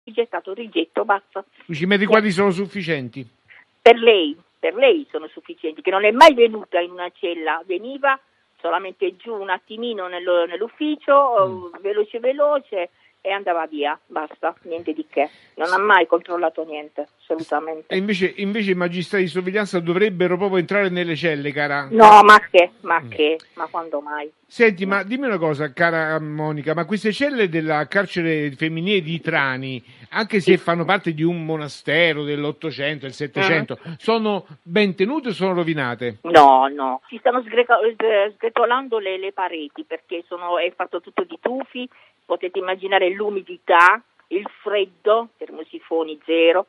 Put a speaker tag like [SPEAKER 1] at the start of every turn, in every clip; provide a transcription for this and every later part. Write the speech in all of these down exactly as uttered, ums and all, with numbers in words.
[SPEAKER 1] rigettato, rigetto, basta.
[SPEAKER 2] dieci metri quadri sono sufficienti?
[SPEAKER 1] Per lei, per lei sono sufficienti, che non è mai venuta in una cella, veniva solamente giù un attimino nello, nell'ufficio, mm. veloce veloce, e andava via, basta, niente di che. Non ha mai controllato niente, assolutamente.
[SPEAKER 2] E invece, invece i magistrati di sorveglianza dovrebbero proprio entrare nelle celle, cara?
[SPEAKER 1] No, ma che, ma che, ma quando mai?
[SPEAKER 2] Senti, ma dimmi una cosa, cara Monica, ma queste celle della carcere femminile di Trani, anche se sì. fanno parte di un monastero dell'Ottocento, del Settecento, uh-huh. sono ben tenute o sono rovinate?
[SPEAKER 1] No, no, si stanno sgreca- sgretolando le, le pareti, perché sono, è fatto tutto di tufi, potete immaginare l'umidità, il freddo, termosifoni zero,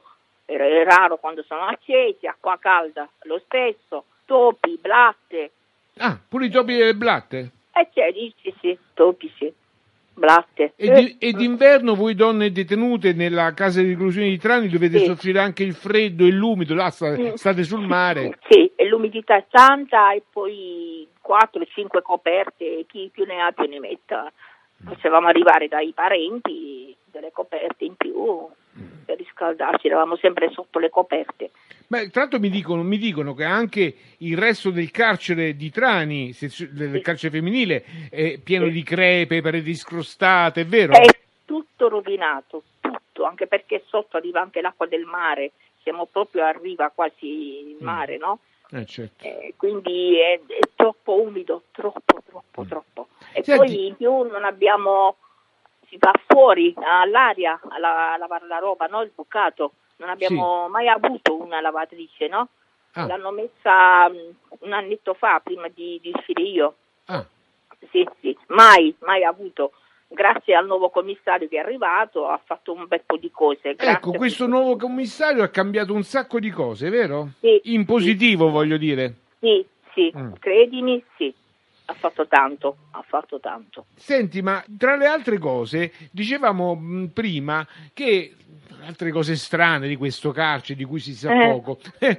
[SPEAKER 1] è raro quando sono accesi, acqua calda lo stesso, topi, blatte.
[SPEAKER 2] Ah, pure i topi e le blatte?
[SPEAKER 1] Eh c'è, sì, sì, topi, sì, blatte.
[SPEAKER 2] E, di, e d'inverno voi donne detenute nella casa di reclusione di Trani dovete sì. soffrire anche il freddo e l'umido, là state, state sul mare.
[SPEAKER 1] Sì, e l'umidità è tanta e poi quattro cinque coperte, chi più ne ha più ne metta. Facevamo arrivare dai parenti delle coperte in più per riscaldarci, eravamo sempre sotto le coperte.
[SPEAKER 2] Beh, tra l'altro mi dicono, mi dicono che anche il resto del carcere di Trani, del carcere femminile, è pieno sì. di crepe, pareti scrostate, è vero?
[SPEAKER 1] È tutto rovinato, tutto, anche perché sotto arriva anche l'acqua del mare, siamo proprio a riva quasi il mare, no?
[SPEAKER 2] Eh, certo.
[SPEAKER 1] eh, quindi è, è troppo umido, troppo, troppo, troppo. E Senti. poi in più non abbiamo, si va fuori all'aria a, la, a lavare la roba, no? Il bucato. Non abbiamo sì. mai avuto una lavatrice, no? Ah. L'hanno messa um, un annetto fa, prima di, di uscire io.
[SPEAKER 2] Ah.
[SPEAKER 1] Sì, sì, mai, mai avuto. Grazie al nuovo commissario che è arrivato, ha fatto un bel po' di cose. Grazie
[SPEAKER 2] ecco, questo nuovo commissario ha cambiato un sacco di cose, vero?
[SPEAKER 1] Sì.
[SPEAKER 2] In positivo,
[SPEAKER 1] sì.
[SPEAKER 2] voglio dire.
[SPEAKER 1] Sì, sì, mm. credimi, sì. Ha fatto tanto, ha fatto tanto.
[SPEAKER 2] Senti, ma tra le altre cose, dicevamo mh, prima che altre cose strane di questo carcere di cui si sa eh. poco,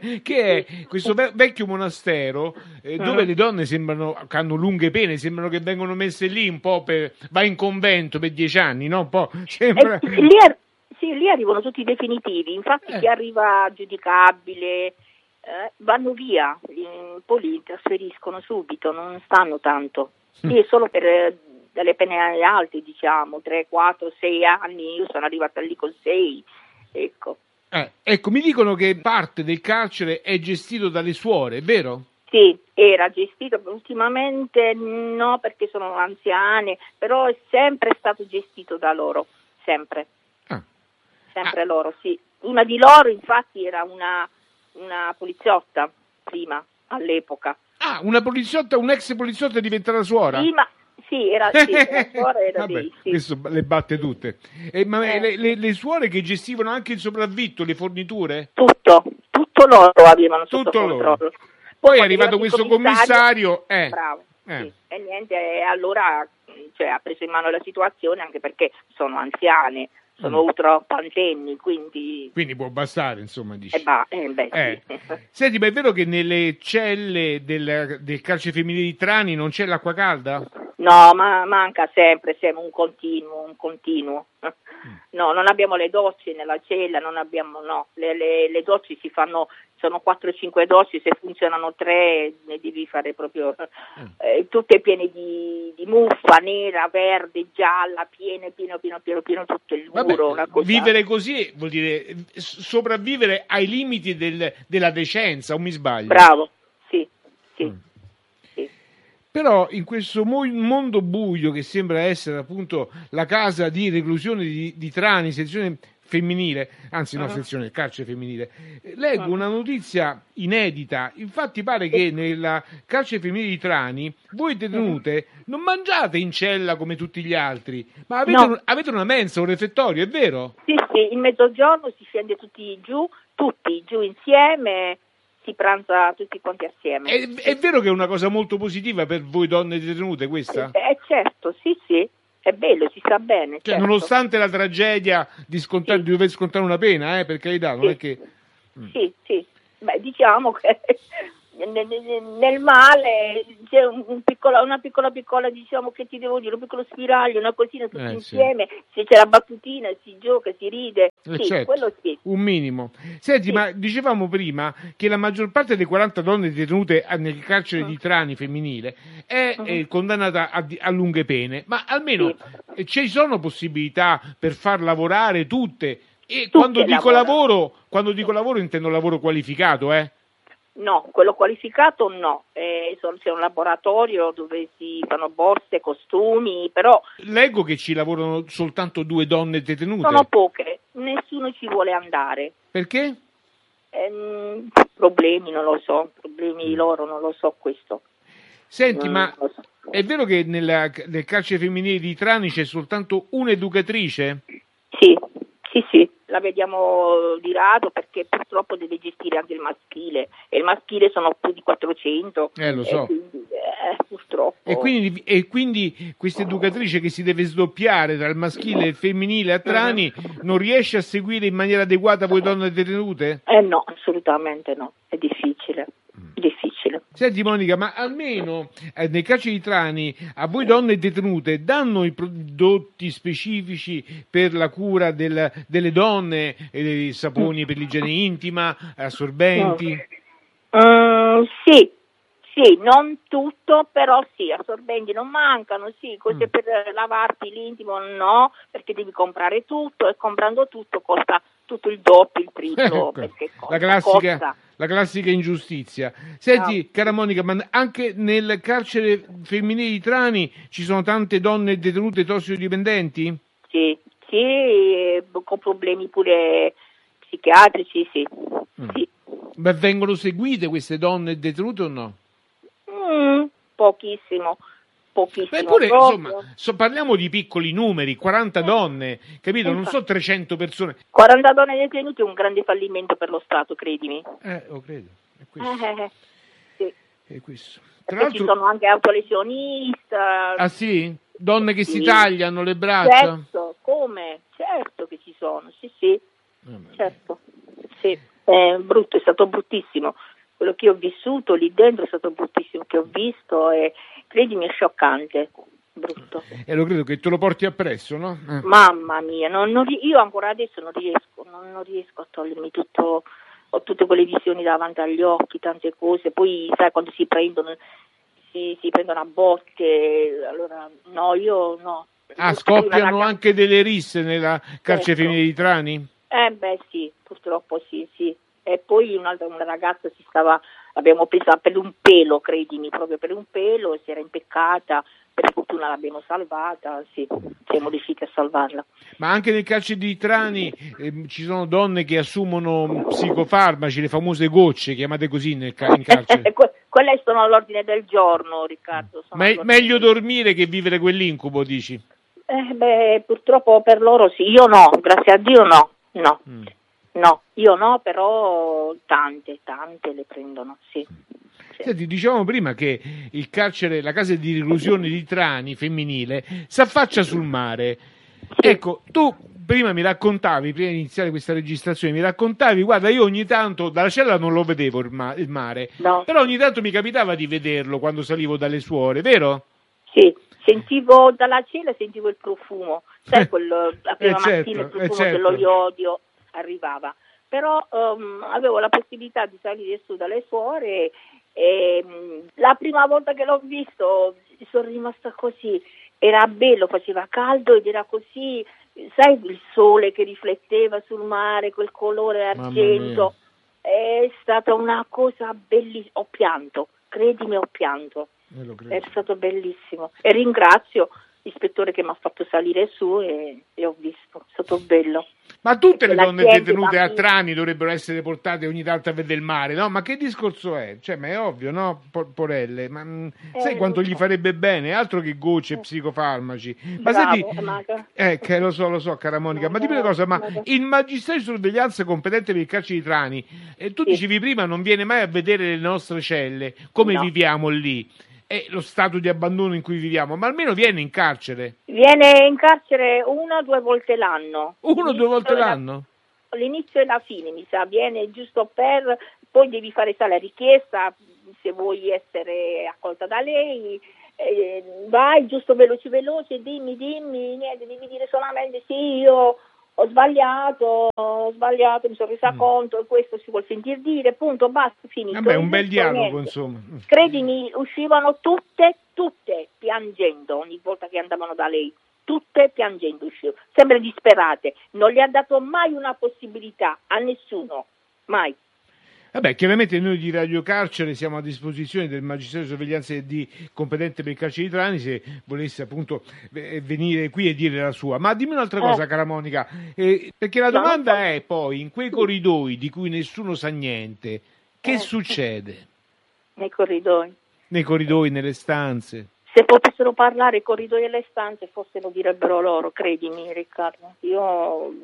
[SPEAKER 2] che è questo ve- vecchio monastero eh, dove mm. le donne sembrano che hanno lunghe pene, sembrano che vengono messe lì un po' per vai in convento per dieci anni, no? Un po' sembra...
[SPEAKER 1] eh, lì, ar- sì, lì arrivano tutti i definitivi, infatti eh. chi arriva giudicabile Eh, vanno via, poi li trasferiscono subito, non stanno tanto. Lì è solo per eh, delle pene alte, diciamo, tre, quattro, sei anni, io sono arrivata lì con sei, ecco.
[SPEAKER 2] Eh, ecco, mi dicono che parte del carcere è gestito dalle suore, è vero?
[SPEAKER 1] Sì, era gestito, ultimamente no, perché sono anziane, però è sempre stato gestito da loro, sempre.
[SPEAKER 2] Ah.
[SPEAKER 1] Sempre
[SPEAKER 2] ah.
[SPEAKER 1] loro, sì. Una di loro, infatti, era una una poliziotta prima, all'epoca.
[SPEAKER 2] Ah, una poliziotta, un'ex poliziotta è diventata suora?
[SPEAKER 1] Sì, ma sì, era, sì, la suora era
[SPEAKER 2] Vabbè,
[SPEAKER 1] lì, sì.
[SPEAKER 2] Questo le batte tutte. Eh, ma eh. Le, le, le suore che gestivano anche il sopravvitto, le forniture?
[SPEAKER 1] Tutto, tutto loro avevano sotto
[SPEAKER 2] tutto
[SPEAKER 1] controllo.
[SPEAKER 2] Loro. Poi, Poi è arrivato questo commissario, commissario
[SPEAKER 1] eh. bravo, eh. sì. E niente, e allora cioè, ha preso in mano la situazione, anche perché sono anziane. Sono ultraottantenni, quindi...
[SPEAKER 2] Quindi può bastare, insomma, dici.
[SPEAKER 1] Eh, ba- eh, beh,
[SPEAKER 2] eh.
[SPEAKER 1] Sì.
[SPEAKER 2] Senti, ma è vero che nelle celle del, del carcere femminile di Trani non c'è l'acqua calda?
[SPEAKER 1] No, ma manca sempre, sempre un continuo, un continuo. No, non abbiamo le docce nella cella, non abbiamo, no. Le, le, le docce si fanno, sono quattro o cinque docce, se funzionano tre ne devi fare proprio eh, tutte piene di, di muffa, nera, verde, gialla, piene, pieno, pieno, pieno, pieno tutto il muro.
[SPEAKER 2] Vabbè,
[SPEAKER 1] una cosa...
[SPEAKER 2] Vivere così vuol dire sopravvivere ai limiti del, della decenza, o mi sbaglio?
[SPEAKER 1] Bravo, sì, sì. Mm.
[SPEAKER 2] Però in questo mondo buio che sembra essere appunto la casa di reclusione di, di Trani, sezione femminile, anzi no, uh-huh. sezione carcere femminile, leggo uh-huh. una notizia inedita. Infatti pare che nella carcere femminile di Trani voi detenute uh-huh. non mangiate in cella come tutti gli altri, ma avete, no. un, avete una mensa, un refettorio, è vero?
[SPEAKER 1] Sì, sì, il mezzogiorno si scende tutti giù, tutti giù insieme. Si pranza tutti quanti assieme.
[SPEAKER 2] È, è vero che è una cosa molto positiva per voi donne detenute questa?
[SPEAKER 1] Eh, eh certo, sì, sì, è bello, si sta bene.
[SPEAKER 2] Cioè,
[SPEAKER 1] certo.
[SPEAKER 2] Nonostante la tragedia di, scontare, sì. di dover scontare una pena, eh, per carità, non
[SPEAKER 1] sì.
[SPEAKER 2] è che...
[SPEAKER 1] Mm. Sì, sì, beh, diciamo che nel male c'è un, un piccola, una piccola piccola, diciamo, che ti devo dire, un piccolo spiraglio, una cosina tutti
[SPEAKER 2] eh,
[SPEAKER 1] insieme, sì. Se c'è la battutina, si gioca, si ride,
[SPEAKER 2] eh,
[SPEAKER 1] sì,
[SPEAKER 2] certo,
[SPEAKER 1] quello sì.
[SPEAKER 2] Un minimo. Senti,
[SPEAKER 1] Sì.
[SPEAKER 2] ma dicevamo prima che la maggior parte delle quaranta donne detenute nel carcere
[SPEAKER 1] Mm.
[SPEAKER 2] di Trani femminile è
[SPEAKER 1] Mm.
[SPEAKER 2] eh, condannata a, a lunghe pene, ma almeno
[SPEAKER 1] Sì.
[SPEAKER 2] eh, ci sono possibilità per far lavorare tutte? E
[SPEAKER 1] Tutte
[SPEAKER 2] quando dico
[SPEAKER 1] lavorano.
[SPEAKER 2] lavoro, quando dico lavoro intendo lavoro qualificato, eh?
[SPEAKER 1] No, quello qualificato no, eh, c'è un laboratorio dove si fanno borse, costumi, però
[SPEAKER 2] Leggo che ci lavorano soltanto due donne detenute.
[SPEAKER 1] sono poche, nessuno ci vuole andare.
[SPEAKER 2] Perché?
[SPEAKER 1] Ehm, problemi, non lo so, problemi loro, non lo so questo.
[SPEAKER 2] Senti,
[SPEAKER 1] Non
[SPEAKER 2] ma
[SPEAKER 1] lo so.
[SPEAKER 2] è vero che nella, nel carcere femminile di Trani c'è soltanto un'educatrice?
[SPEAKER 1] Sì, sì, sì, la vediamo di rado perché purtroppo deve gestire anche il maschile e il maschile sono più di quattrocento.
[SPEAKER 2] Eh, lo so.
[SPEAKER 1] E quindi, eh, purtroppo.
[SPEAKER 2] E quindi, e quindi questa educatrice che si deve sdoppiare tra il maschile e il femminile a Trani
[SPEAKER 1] Mm-hmm.
[SPEAKER 2] non riesce a seguire in maniera adeguata voi donne detenute?
[SPEAKER 1] Eh no, assolutamente no, è difficile, difficile.
[SPEAKER 2] Senti Monica, ma almeno eh, nei carceri di Trani a voi donne detenute danno i prodotti specifici per la cura del, delle donne, eh, saponi per l'igiene intima, assorbenti?
[SPEAKER 1] Mm, sì, sì, non tutto, però sì, assorbenti non mancano, sì, cose
[SPEAKER 2] Mm.
[SPEAKER 1] per lavarti l'intimo no, perché devi comprare tutto e comprando tutto costa tutto il doppio, il triplo,
[SPEAKER 2] Ecco,
[SPEAKER 1] perché costa,
[SPEAKER 2] la classica,
[SPEAKER 1] costa.
[SPEAKER 2] la classica ingiustizia. Senti,
[SPEAKER 1] No.
[SPEAKER 2] cara Monica, ma anche nel carcere femminile di Trani ci sono tante donne detenute tossicodipendenti?
[SPEAKER 1] Sì, sì, eh, con problemi pure psichiatrici, sì,
[SPEAKER 2] Mm.
[SPEAKER 1] sì.
[SPEAKER 2] Beh, vengono seguite queste donne detenute o no?
[SPEAKER 1] Mm, pochissimo, pochissimo.
[SPEAKER 2] Beh, pure,
[SPEAKER 1] proprio.
[SPEAKER 2] insomma, so- parliamo di piccoli numeri, quaranta donne, capito? Non so trecento persone.
[SPEAKER 1] quaranta donne detenute è un grande fallimento per lo Stato, credimi.
[SPEAKER 2] Eh, lo credo, è questo.
[SPEAKER 1] Eh, eh, sì.
[SPEAKER 2] È questo. Tra
[SPEAKER 1] Perché ci
[SPEAKER 2] l'altro,
[SPEAKER 1] sono anche autolesionista.
[SPEAKER 2] ah sì? Donne che
[SPEAKER 1] Sì.
[SPEAKER 2] si tagliano le braccia?
[SPEAKER 1] Certo, come? Certo che ci sono, sì, sì,
[SPEAKER 2] Vabbè.
[SPEAKER 1] certo. Sì, è brutto, è stato bruttissimo. Quello che ho vissuto lì dentro è stato bruttissimo, che ho visto e credimi è scioccante, brutto.
[SPEAKER 2] E lo credo che te lo porti appresso, no? Eh.
[SPEAKER 1] Mamma mia, non, non ri- io ancora adesso non riesco, non, non riesco a togliermi tutto, ho tutte quelle visioni davanti agli occhi, tante cose, poi sai quando si prendono, si, si prendono a botte, allora no, io no.
[SPEAKER 2] Ah,
[SPEAKER 1] Poi
[SPEAKER 2] scoppiano
[SPEAKER 1] una ragazza-
[SPEAKER 2] anche delle risse nella carcere
[SPEAKER 1] Certo.
[SPEAKER 2] femminile di Trani?
[SPEAKER 1] Eh beh sì, purtroppo sì, sì. E poi un'altra una ragazza si stava, l'abbiamo presa per un pelo, credimi, proprio per un pelo, si era impeccata, per fortuna l'abbiamo salvata, sì, siamo riusciti a salvarla.
[SPEAKER 2] Ma anche nel carcere di Trani ehm, ci sono donne che assumono psicofarmaci, le famose gocce, chiamate così nel ca- in carcere.
[SPEAKER 1] Que- quelle sono all'ordine del giorno, Riccardo. Sono
[SPEAKER 2] Me-
[SPEAKER 1] all'ordine
[SPEAKER 2] meglio
[SPEAKER 1] del-
[SPEAKER 2] dormire che vivere quell'incubo, dici?
[SPEAKER 1] Eh, beh, purtroppo per loro sì, io no, grazie a Dio no, no,
[SPEAKER 2] Mm.
[SPEAKER 1] no, io no, però tante, tante le prendono, sì. Sì.
[SPEAKER 2] Senti, dicevamo prima che il carcere, la casa di reclusione di Trani femminile s'affaccia sul mare.
[SPEAKER 1] Sì.
[SPEAKER 2] Ecco, tu prima mi raccontavi, prima di iniziare questa registrazione, mi raccontavi, guarda, io ogni tanto dalla cella non lo vedevo il, ma- il mare,
[SPEAKER 1] No.
[SPEAKER 2] però ogni tanto mi capitava di vederlo quando salivo dalle suore, vero?
[SPEAKER 1] Sì, sentivo dalla cella sentivo il profumo, sai quello, la prima
[SPEAKER 2] Eh, certo,
[SPEAKER 1] mattina il
[SPEAKER 2] eh,
[SPEAKER 1] profumo
[SPEAKER 2] certo.
[SPEAKER 1] dell'olio arrivava, però ehm, avevo la possibilità di salire su dalle suore e mh, la prima volta che l'ho visto sono rimasta così, era bello, faceva caldo ed era così, sai il sole che rifletteva sul mare, quel colore
[SPEAKER 2] Mamma
[SPEAKER 1] argento, è stata una cosa bellissima, ho pianto, credimi ho pianto.
[SPEAKER 2] Eh, lo
[SPEAKER 1] È
[SPEAKER 2] credo.
[SPEAKER 1] stato bellissimo e ringrazio l'ispettore che mi ha fatto salire su e, e ho visto, è stato bello.
[SPEAKER 2] Ma tutte le
[SPEAKER 1] La
[SPEAKER 2] donne
[SPEAKER 1] gente,
[SPEAKER 2] detenute a
[SPEAKER 1] bambini.
[SPEAKER 2] Trani dovrebbero essere portate ogni tanto a vedere il mare, no? Ma che discorso è? Cioè, ma è ovvio, no? Po- Porelle, ma mh,
[SPEAKER 1] Eh,
[SPEAKER 2] sai quanto
[SPEAKER 1] lo
[SPEAKER 2] gli
[SPEAKER 1] so.
[SPEAKER 2] farebbe bene? Altro che gocce e psicofarmaci. Ma
[SPEAKER 1] Bravo,
[SPEAKER 2] senti,
[SPEAKER 1] eh, ma-
[SPEAKER 2] eh, che lo so, lo so, cara Monica, ma dimmi una cosa, ma il magistrato di sorveglianza competente per il carcere di Trani, e tu
[SPEAKER 1] Sì.
[SPEAKER 2] dicevi prima, non viene mai a vedere le nostre celle, come
[SPEAKER 1] No.
[SPEAKER 2] viviamo lì, e lo stato di abbandono in cui viviamo, ma almeno viene in carcere,
[SPEAKER 1] Viene in carcere una o due volte l'anno.
[SPEAKER 2] uno o due
[SPEAKER 1] L'inizio
[SPEAKER 2] volte
[SPEAKER 1] e la-
[SPEAKER 2] l'anno?
[SPEAKER 1] L'inizio e la fine, mi sa, viene giusto per, poi devi fare sai, la richiesta, se vuoi essere accolta da lei, eh, vai giusto veloce veloce, dimmi, dimmi, niente, devi dire solamente sì, io ho sbagliato, ho sbagliato, mi sono resa mm. conto, e questo si vuol sentir dire, punto, basta, finito.
[SPEAKER 2] Vabbè, un bel dialogo, niente. Insomma.
[SPEAKER 1] Credimi, uscivano tutte, tutte piangendo ogni volta che andavano da lei, tutte piangendo uscivano, sempre disperate, non gli ha dato mai una possibilità a nessuno, mai.
[SPEAKER 2] Vabbè, chiaramente noi di Radio Carcere siamo a disposizione del Magistero di Sorveglianza di competente per il carcere di Trani se volesse appunto venire qui e dire la sua. Ma dimmi un'altra cosa, eh. cara Monica, eh, perché la domanda no, è poi, in quei corridoi di cui nessuno sa niente, che eh. succede?
[SPEAKER 1] Nei corridoi.
[SPEAKER 2] Nei corridoi, nelle stanze.
[SPEAKER 1] Se potessero parlare i corridoi e le stanze, forse lo direbbero loro, credimi Riccardo. Io...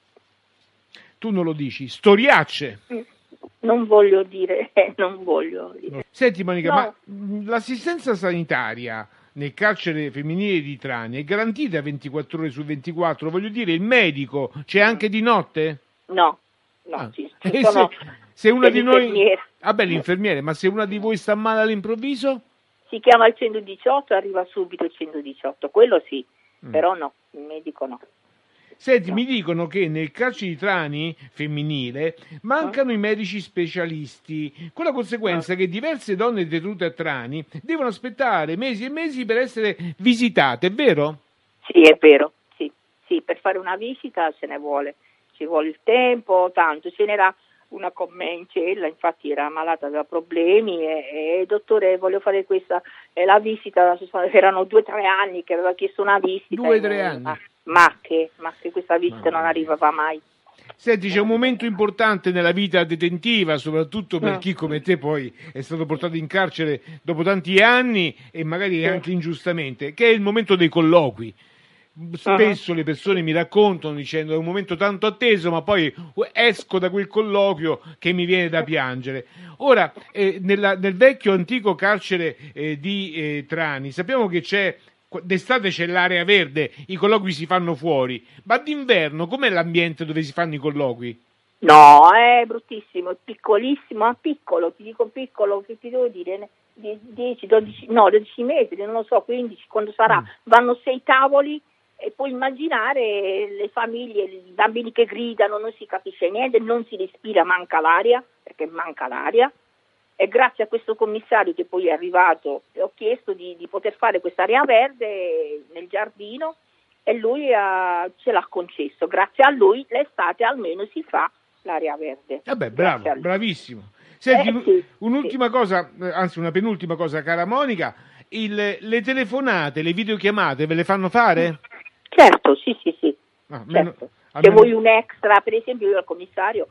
[SPEAKER 2] Tu non lo dici, storiacce.
[SPEAKER 1] Mm. Non voglio dire, eh, non voglio dire.
[SPEAKER 2] Senti Monica, no. ma l'assistenza sanitaria nel carcere femminile di Trani è garantita ventiquattro ore su ventiquattro? Voglio dire, il medico c'è anche di notte?
[SPEAKER 1] No, no.
[SPEAKER 2] Ah.
[SPEAKER 1] Ci, ci sono
[SPEAKER 2] se, se una di noi... Vabbè, l'infermiere, ma se una di voi sta male all'improvviso?
[SPEAKER 1] Si chiama il centodiciotto e arriva subito il centodiciotto, quello sì, mm. però no, il medico no.
[SPEAKER 2] Senti, no. mi dicono che nel carcere di Trani femminile mancano no. i medici specialisti, con la conseguenza no. che diverse donne detenute a Trani devono aspettare mesi e mesi per essere visitate, è vero?
[SPEAKER 1] Sì, è vero, sì, sì, per fare una visita ce ne vuole, ci vuole il tempo, tanto, ce n'era una con me in cella, infatti era malata, aveva problemi e, e dottore voglio fare questa, e la visita, erano due o tre anni che aveva chiesto una visita.
[SPEAKER 2] Due o tre anni?
[SPEAKER 1] Ah, ma che, ma che questa visita non arrivava mai.
[SPEAKER 2] Senti, c'è un momento importante nella vita detentiva, soprattutto per chi come te poi è stato portato in carcere dopo tanti anni e magari anche ingiustamente, che è il momento dei colloqui. Spesso uh-huh. le persone mi raccontano dicendo è un momento tanto atteso, ma poi esco da quel colloquio che mi viene da piangere. Ora, eh, nella, nel vecchio antico carcere eh, di eh, Trani sappiamo che c'è d'estate c'è l'area verde, i colloqui si fanno fuori, ma d'inverno com'è l'ambiente dove si fanno i colloqui?
[SPEAKER 1] No, è bruttissimo, è piccolissimo, ma piccolo, ti dico piccolo, che ti devo dire, dieci, dodici, no, dodici metri, non lo so, quindici, quando sarà, mm. vanno sei tavoli e puoi immaginare le famiglie, i bambini che gridano, non si capisce niente, non si respira, manca l'aria, perché manca l'aria. E grazie a questo commissario che poi è arrivato, ho chiesto di, di poter fare quest'area verde nel giardino e lui ha, ce l'ha concesso. Grazie a lui l'estate almeno si fa l'area verde.
[SPEAKER 2] Vabbè, bravo, bravissimo. Senti, eh, sì, un'ultima sì. cosa, anzi una penultima cosa, cara Monica, il, le telefonate, le videochiamate ve le fanno fare?
[SPEAKER 1] Certo, sì, sì, sì.
[SPEAKER 2] Ah,
[SPEAKER 1] certo.
[SPEAKER 2] Meno,
[SPEAKER 1] Se
[SPEAKER 2] almeno...
[SPEAKER 1] vuoi un extra, per esempio io al commissario,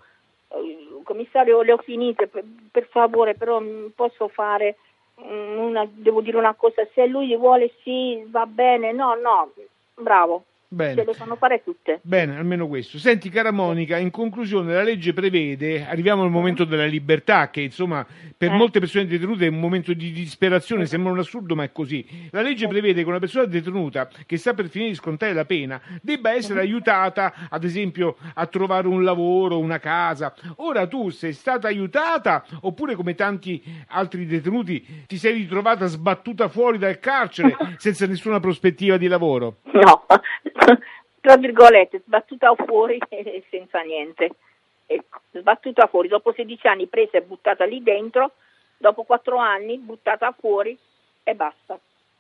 [SPEAKER 1] commissario le ho finite, per, per favore, però posso fare una, devo dire una cosa, se lui vuole sì, va bene, no, no, bravo.
[SPEAKER 2] Bene.
[SPEAKER 1] Ce le fanno fare tutte.
[SPEAKER 2] Bene, almeno questo. Senti, cara Monica, in conclusione la legge prevede, arriviamo al momento della libertà, che insomma per eh. molte persone detenute è un momento di disperazione, sembra un assurdo ma è così. La legge prevede che una persona detenuta che sta per finire di scontare la pena debba essere aiutata, ad esempio, a trovare un lavoro, una casa. Ora tu sei stata aiutata oppure come tanti altri detenuti ti sei ritrovata sbattuta fuori dal carcere senza nessuna prospettiva di lavoro?
[SPEAKER 1] No. Tra virgolette, sbattuta fuori senza niente, ecco, sbattuta fuori, dopo sedici anni presa e buttata lì dentro, dopo quattro anni buttata fuori e basta.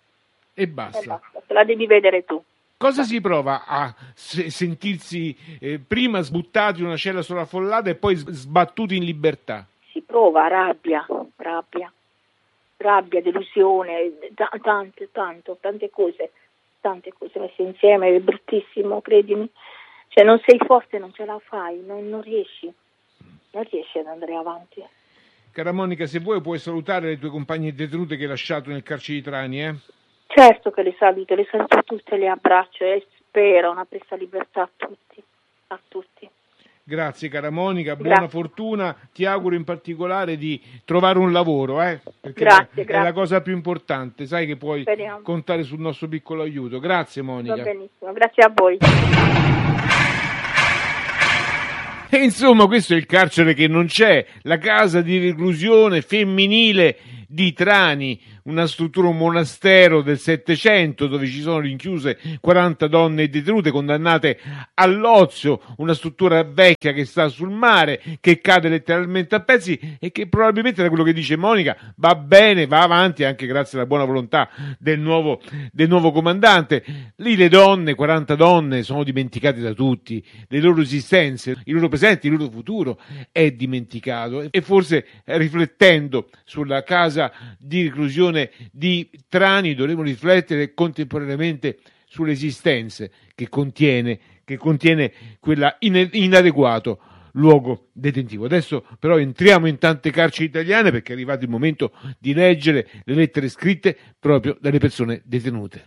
[SPEAKER 2] E basta. E
[SPEAKER 1] basta. Te la devi vedere tu.
[SPEAKER 2] Cosa si prova a se- sentirsi eh, prima sbuttati in una cella sovraffollata e poi sbattuti in libertà?
[SPEAKER 1] Si prova rabbia, rabbia, rabbia, delusione, t- tante, tanto, tante cose. Tante cose messe insieme, è bruttissimo, credimi. Cioè non sei forte, non ce la fai, non, non riesci, non riesci ad andare avanti.
[SPEAKER 2] Cara Monica, se vuoi puoi salutare le tue compagne detenute che hai lasciato nel carcere di Trani, eh?
[SPEAKER 1] Certo che le saluto, le saluto tutte, le abbraccio e spero una presta libertà a tutti, a tutti.
[SPEAKER 2] Grazie cara Monica, buona grazie. Fortuna, ti auguro in particolare di trovare un lavoro, eh? Perché
[SPEAKER 1] grazie,
[SPEAKER 2] è
[SPEAKER 1] grazie.
[SPEAKER 2] la cosa più importante, sai che puoi
[SPEAKER 1] Speriamo.
[SPEAKER 2] contare sul nostro piccolo aiuto. Grazie Monica.
[SPEAKER 1] Va benissimo, grazie a voi.
[SPEAKER 2] E insomma, questo è il carcere che non c'è, la casa di reclusione femminile di Trani, una struttura, un monastero del Settecento dove ci sono rinchiuse quaranta donne detenute condannate all'ozio, una struttura vecchia che sta sul mare, che cade letteralmente a pezzi e che probabilmente, da quello che dice Monica, va bene, va avanti anche grazie alla buona volontà del nuovo, del nuovo comandante. Lì le donne, quaranta donne, sono dimenticate da tutti, le loro esistenze, il loro presente, il loro futuro è dimenticato, e forse riflettendo sulla casa di reclusione di Trani dovremmo riflettere contemporaneamente sulle esistenze che contiene, che contiene quella in, inadeguato luogo detentivo. Adesso però entriamo in tante carceri italiane, perché è arrivato il momento di leggere le lettere scritte proprio dalle persone detenute.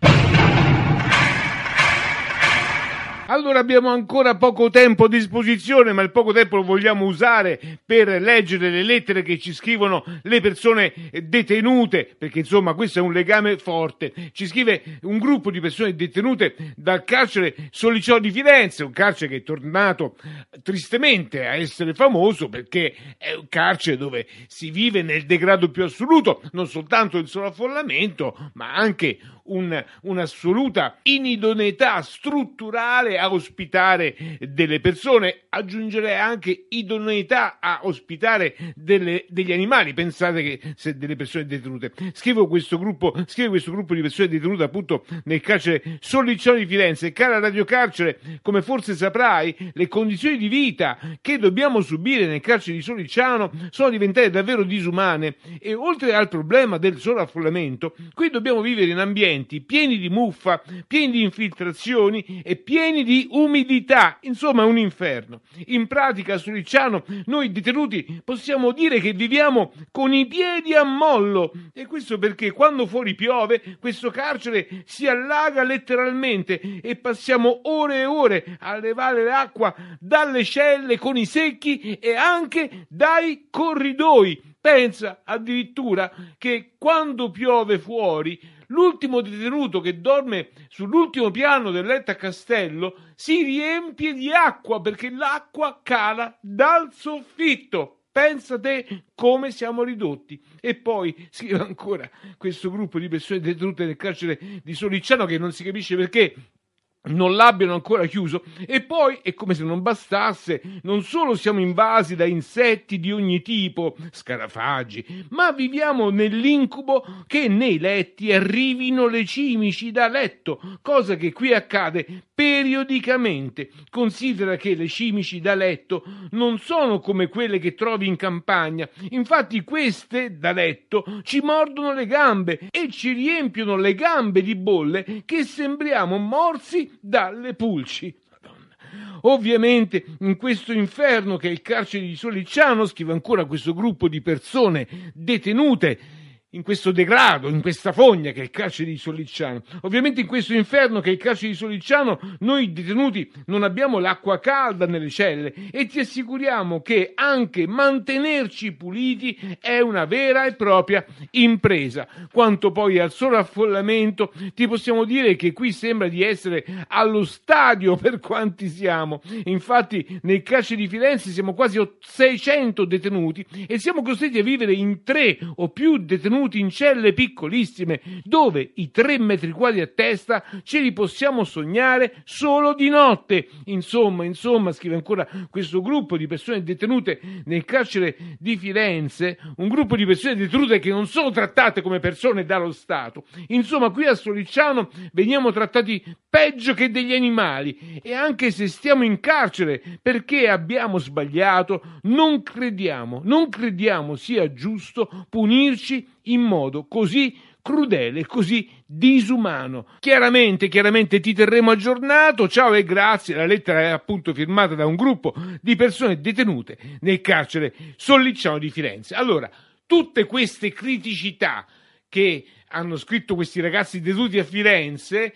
[SPEAKER 2] Allora, abbiamo ancora poco tempo a disposizione, ma il poco tempo lo vogliamo usare per leggere le lettere che ci scrivono le persone detenute, perché insomma questo è un legame forte. Ci scrive un gruppo di persone detenute dal carcere Sollicciano di Firenze, un carcere che è tornato tristemente a essere famoso perché è un carcere dove si vive nel degrado più assoluto, non soltanto il sovraffollamento, ma anche un, un'assoluta inidoneità strutturale a ospitare delle persone, aggiungerei anche idoneità a ospitare delle, degli animali. Pensate che se delle persone detenute, scrivo questo gruppo, scrive questo gruppo di persone detenute appunto nel carcere Sollicciano di Firenze. Cara Radio Carcere, come forse saprai, le condizioni di vita che dobbiamo subire nel carcere di Sollicciano sono diventate davvero disumane, e oltre al problema del sovraffollamento, qui dobbiamo vivere in ambienti pieni di muffa, pieni di infiltrazioni e pieni di umidità, insomma un inferno. In pratica a Sollicciano noi detenuti possiamo dire che viviamo con i piedi a mollo, e questo perché quando fuori piove questo carcere si allaga letteralmente e passiamo ore e ore a levare l'acqua dalle celle con i secchi e anche dai corridoi. Pensa addirittura che quando piove fuori, l'ultimo detenuto che dorme sull'ultimo piano del letto a castello si riempie di acqua perché l'acqua cala dal soffitto. Pensa te come siamo ridotti. E poi scrive ancora questo gruppo di persone detenute nel carcere di Sollicciano, che non si capisce perché non l'abbiano ancora chiuso. E poi, è come se non bastasse, non solo siamo invasi da insetti di ogni tipo, scarafaggi, ma viviamo nell'incubo che nei letti arrivino le cimici da letto, cosa che qui accade periodicamente. Considera che le cimici da letto non sono come quelle che trovi in campagna, infatti queste da letto ci mordono le gambe e ci riempiono le gambe di bolle che sembriamo morsi dalle pulci. Madonna. Ovviamente in questo inferno che è il carcere di Sollicciano, scrive ancora questo gruppo di persone detenute, in questo degrado, in questa fogna che è il carcere di Sollicciano. Ovviamente in questo inferno che è il carcere di Sollicciano noi detenuti non abbiamo l'acqua calda nelle celle, e ti assicuriamo che anche mantenerci puliti è una vera e propria impresa. Quanto poi al sovraffollamento, ti possiamo dire che qui sembra di essere allo stadio per quanti siamo. Infatti nel carcere di Firenze siamo quasi seicento detenuti e siamo costretti a vivere in tre o più detenuti in celle piccolissime, dove i tre metri quadri a testa ce li possiamo sognare solo di notte. Insomma, insomma, scrive ancora questo gruppo di persone detenute nel carcere di Firenze, un gruppo di persone detenute che non sono trattate come persone dallo Stato. Insomma, qui a Sollicciano veniamo trattati peggio che degli animali, e anche se stiamo in carcere perché abbiamo sbagliato, non crediamo, non crediamo sia giusto punirci in modo così crudele, così disumano. Chiaramente, chiaramente ti terremo aggiornato. Ciao e grazie. La lettera è appunto firmata da un gruppo di persone detenute nel carcere Sollicciano di Firenze. Allora, tutte queste criticità che hanno scritto questi ragazzi detenuti a Firenze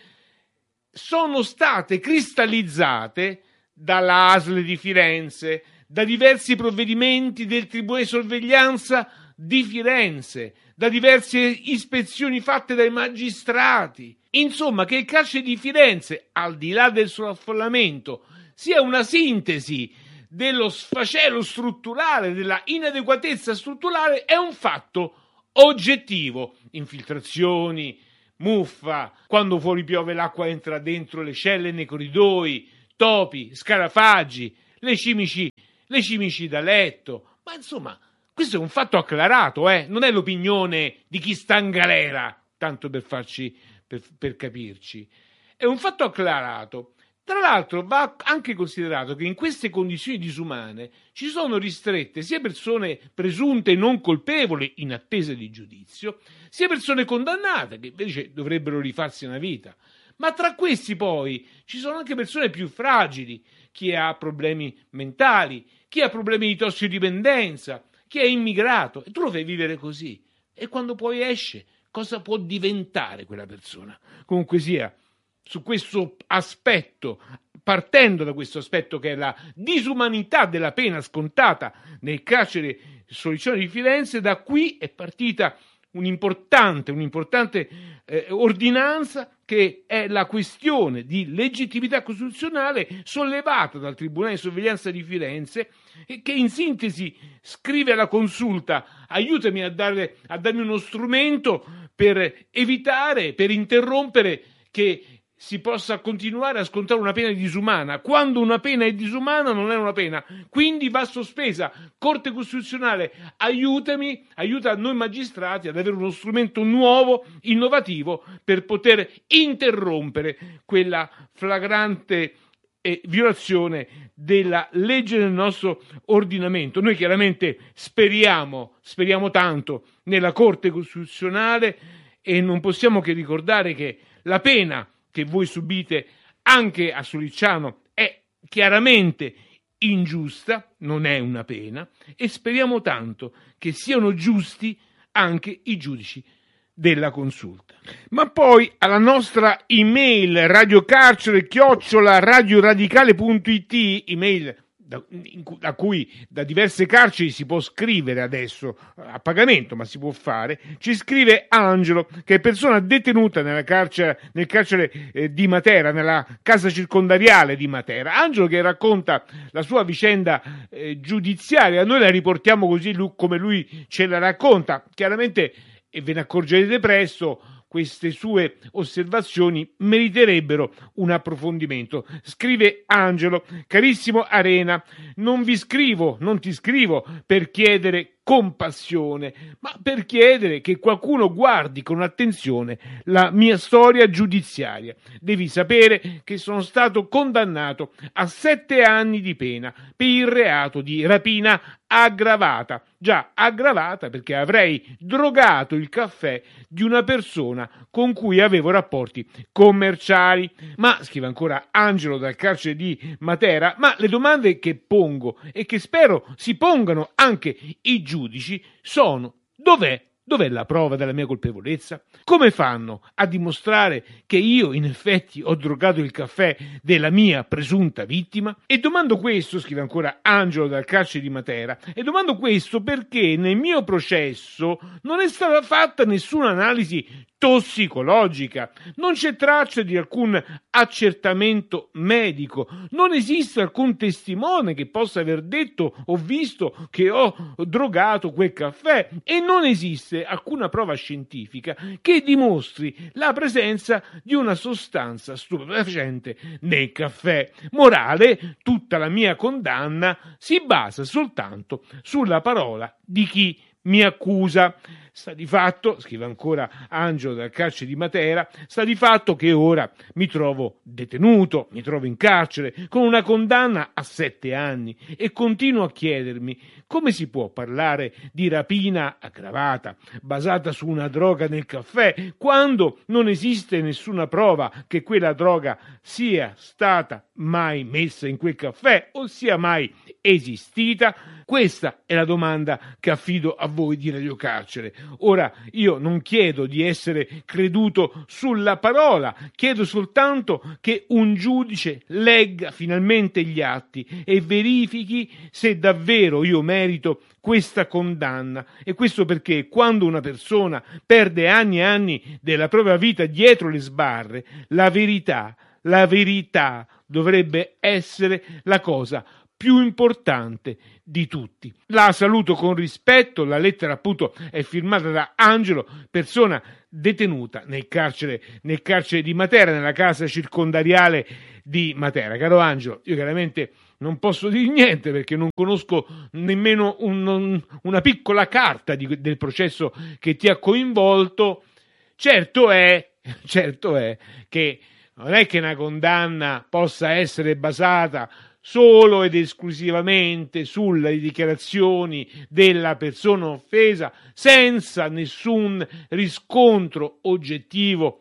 [SPEAKER 2] sono state cristallizzate dall'A S L di Firenze, da diversi provvedimenti del Tribunale di Sorveglianza di Firenze, da diverse ispezioni fatte dai magistrati. Insomma, che il carcere di Firenze, al di là del sovraffollamento, sia una sintesi dello sfacelo strutturale, della inadeguatezza strutturale, è un fatto oggettivo. Infiltrazioni, muffa, quando fuori piove l'acqua entra dentro le celle nei corridoi, topi, scarafaggi, le cimici, le cimici da letto. Ma insomma, questo è un fatto acclarato, eh? Non è l'opinione di chi sta in galera, tanto per farci, per, per capirci. È un fatto acclarato. Tra l'altro va anche considerato che in queste condizioni disumane ci sono ristrette sia persone presunte non colpevoli in attesa di giudizio, sia persone condannate che invece dovrebbero rifarsi una vita. Ma tra questi poi ci sono anche persone più fragili, chi ha problemi mentali, chi ha problemi di tossicodipendenza, chi è immigrato, e tu lo fai vivere così. E quando poi esce, cosa può diventare quella persona? Comunque sia, su questo aspetto, partendo da questo aspetto che è la disumanità della pena scontata nel carcere Sollicciano di Firenze, da qui è partita un'importante, un'importante eh, ordinanza che è la questione di legittimità costituzionale sollevata dal Tribunale di Sorveglianza di Firenze e che in sintesi scrive alla Consulta: aiutami a, dare, a darmi uno strumento per evitare, per interrompere che si possa continuare a scontare una pena disumana. Quando una pena è disumana non è una pena, quindi va sospesa. Corte Costituzionale, aiutami, aiuta noi magistrati ad avere uno strumento nuovo, innovativo, per poter interrompere quella flagrante eh, violazione della legge nel nostro ordinamento. Noi chiaramente speriamo, speriamo tanto nella Corte Costituzionale e non possiamo che ricordare che la pena che voi subite anche a Sollicciano è chiaramente ingiusta, non è una pena, e speriamo tanto che siano giusti anche i giudici della Consulta. Ma poi alla nostra email radiocarcere chiocciola radioradicale punto it, email Da, da cui da diverse carceri si può scrivere adesso a pagamento, ma si può fare, ci scrive Angelo, che è persona detenuta nella carcere, nel carcere eh, di Matera, nella casa circondariale di Matera. Angelo che racconta la sua vicenda eh, giudiziaria, noi la riportiamo così lui, come lui ce la racconta, chiaramente, e ve ne accorgerete presto, queste sue osservazioni meriterebbero un approfondimento. Scrive Angelo: carissimo Arena, non vi scrivo, non ti scrivo per chiedere compassione, ma per chiedere che qualcuno guardi con attenzione la mia storia giudiziaria. Devi sapere che sono stato condannato a sette anni di pena per il reato di rapina aggravata. Già, aggravata perché avrei drogato il caffè di una persona con cui avevo rapporti commerciali. Ma, scrive ancora Angelo dal carcere di Matera, ma le domande che pongo e che spero si pongano anche i giudici sono: dov'è? Dov'è la prova della mia colpevolezza? Come fanno a dimostrare che io in effetti ho drogato il caffè della mia presunta vittima? E domando questo, scrive ancora Angelo dal carcere di Matera, e domando questo perché nel mio processo non è stata fatta nessuna analisi tossicologica, non c'è traccia di alcun accertamento medico, non esiste alcun testimone che possa aver detto o visto che ho drogato quel caffè, e non esiste alcuna prova scientifica che dimostri la presenza di una sostanza stupefacente nel caffè. Morale, tutta la mia condanna si basa soltanto sulla parola di chi mi accusa. Sta di fatto, scrive ancora Angelo dal carcere di Matera, sta di fatto che ora mi trovo detenuto, mi trovo in carcere con una condanna a sette anni e continuo a chiedermi come si può parlare di rapina aggravata basata su una droga nel caffè quando non esiste nessuna prova che quella droga sia stata mai messa in quel caffè o sia mai esistita. Questa è la domanda che affido a voi di Radio Carcere. Ora, io non chiedo di essere creduto sulla parola, chiedo soltanto che un giudice legga finalmente gli atti e verifichi se davvero io merito questa condanna. E questo perché quando una persona perde anni e anni della propria vita dietro le sbarre, la verità, la verità dovrebbe essere la cosa più importante di tutti. La saluto con rispetto, la lettera appunto è firmata da Angelo, persona detenuta nel carcere, nel carcere di Matera, nella casa circondariale di Matera. Caro Angelo, io chiaramente non posso dire niente perché non conosco nemmeno un, un, una piccola carta di, del processo che ti ha coinvolto. Certo è, certo è che non è che una condanna possa essere basata solo ed esclusivamente sulle dichiarazioni della persona offesa, senza nessun riscontro oggettivo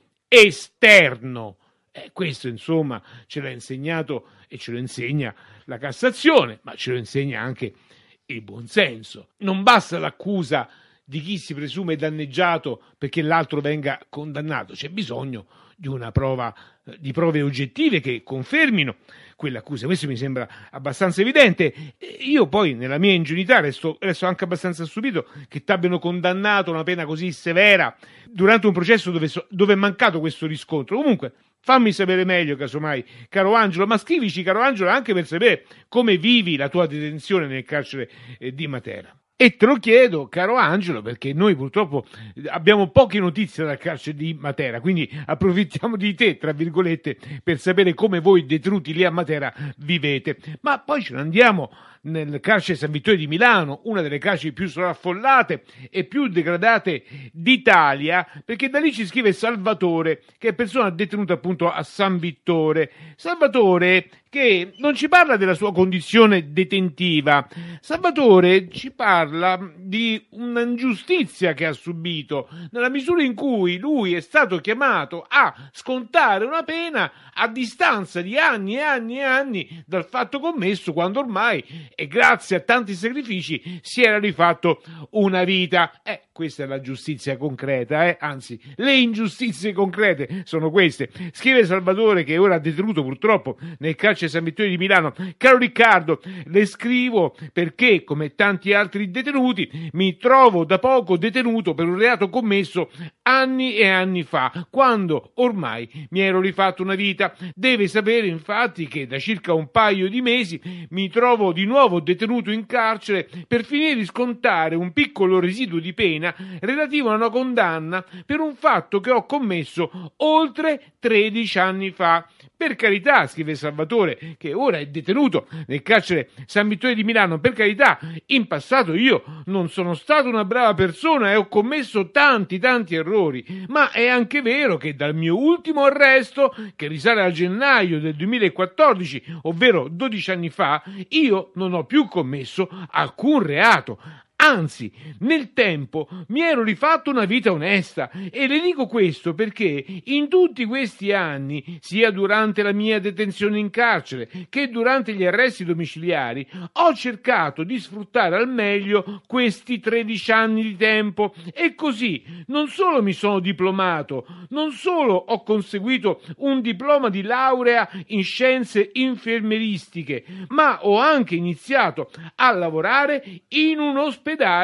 [SPEAKER 2] esterno. Eh, questo, insomma, ce l'ha insegnato e ce lo insegna la Cassazione, ma ce lo insegna anche il buonsenso. Non basta l'accusa di chi si presume danneggiato perché l'altro venga condannato, c'è bisogno di una prova, di prove oggettive che confermino quell'accusa. Questo mi sembra abbastanza evidente. Io poi, nella mia ingenuità, resto, resto anche abbastanza stupito che ti abbiano condannato a una pena così severa durante un processo dove, dove è mancato questo riscontro. Comunque, fammi sapere meglio, casomai, caro Angelo, ma scrivici, caro Angelo, anche per sapere come vivi la tua detenzione nel carcere eh, di Matera. E te lo chiedo, caro Angelo, perché noi purtroppo abbiamo poche notizie dal carcere di Matera, quindi approfittiamo di te, tra virgolette, per sapere come voi detenuti lì a Matera vivete. Ma poi ce ne andiamo nel carcere San Vittorio di Milano, una delle carceri più sovraffollate e più degradate d'Italia, perché da lì ci scrive Salvatore, che è persona detenuta appunto a San Vittore. Salvatore che non ci parla della sua condizione detentiva. Salvatore ci parla di un'ingiustizia che ha subito, nella misura in cui lui è stato chiamato a scontare una pena a distanza di anni e anni e anni dal fatto commesso, quando ormai, e grazie a tanti sacrifici, si era rifatto una vita. Eh, questa è la giustizia concreta, eh? Anzi, le ingiustizie concrete sono queste. Scrive Salvatore, che è ora detenuto purtroppo nel carcere San Vittorio di Milano. Caro Riccardo, le scrivo perché, come tanti altri detenuti, mi trovo da poco detenuto per un reato commesso anni e anni fa, quando ormai mi ero rifatto una vita. Deve sapere infatti che da circa un paio di mesi mi trovo di nuovo detenuto in carcere per finire di scontare un piccolo residuo di pena relativo a una condanna per un fatto che ho commesso oltre tredici anni fa. Per carità, scrive Salvatore, che ora è detenuto nel carcere San Vittorio di Milano, per carità, in passato io non sono stato una brava persona e ho commesso tanti tanti errori, ma è anche vero che dal mio ultimo arresto, che risale al gennaio del duemilaquattordici, ovvero dodici anni fa, io non ho più commesso alcun reato. Anzi, nel tempo mi ero rifatto una vita onesta, e le dico questo perché in tutti questi anni, sia durante la mia detenzione in carcere che durante gli arresti domiciliari, ho cercato di sfruttare al meglio questi tredici anni di tempo, e così non solo mi sono diplomato, non solo ho conseguito un diploma di laurea in scienze infermieristiche, ma ho anche iniziato a lavorare in un ospedale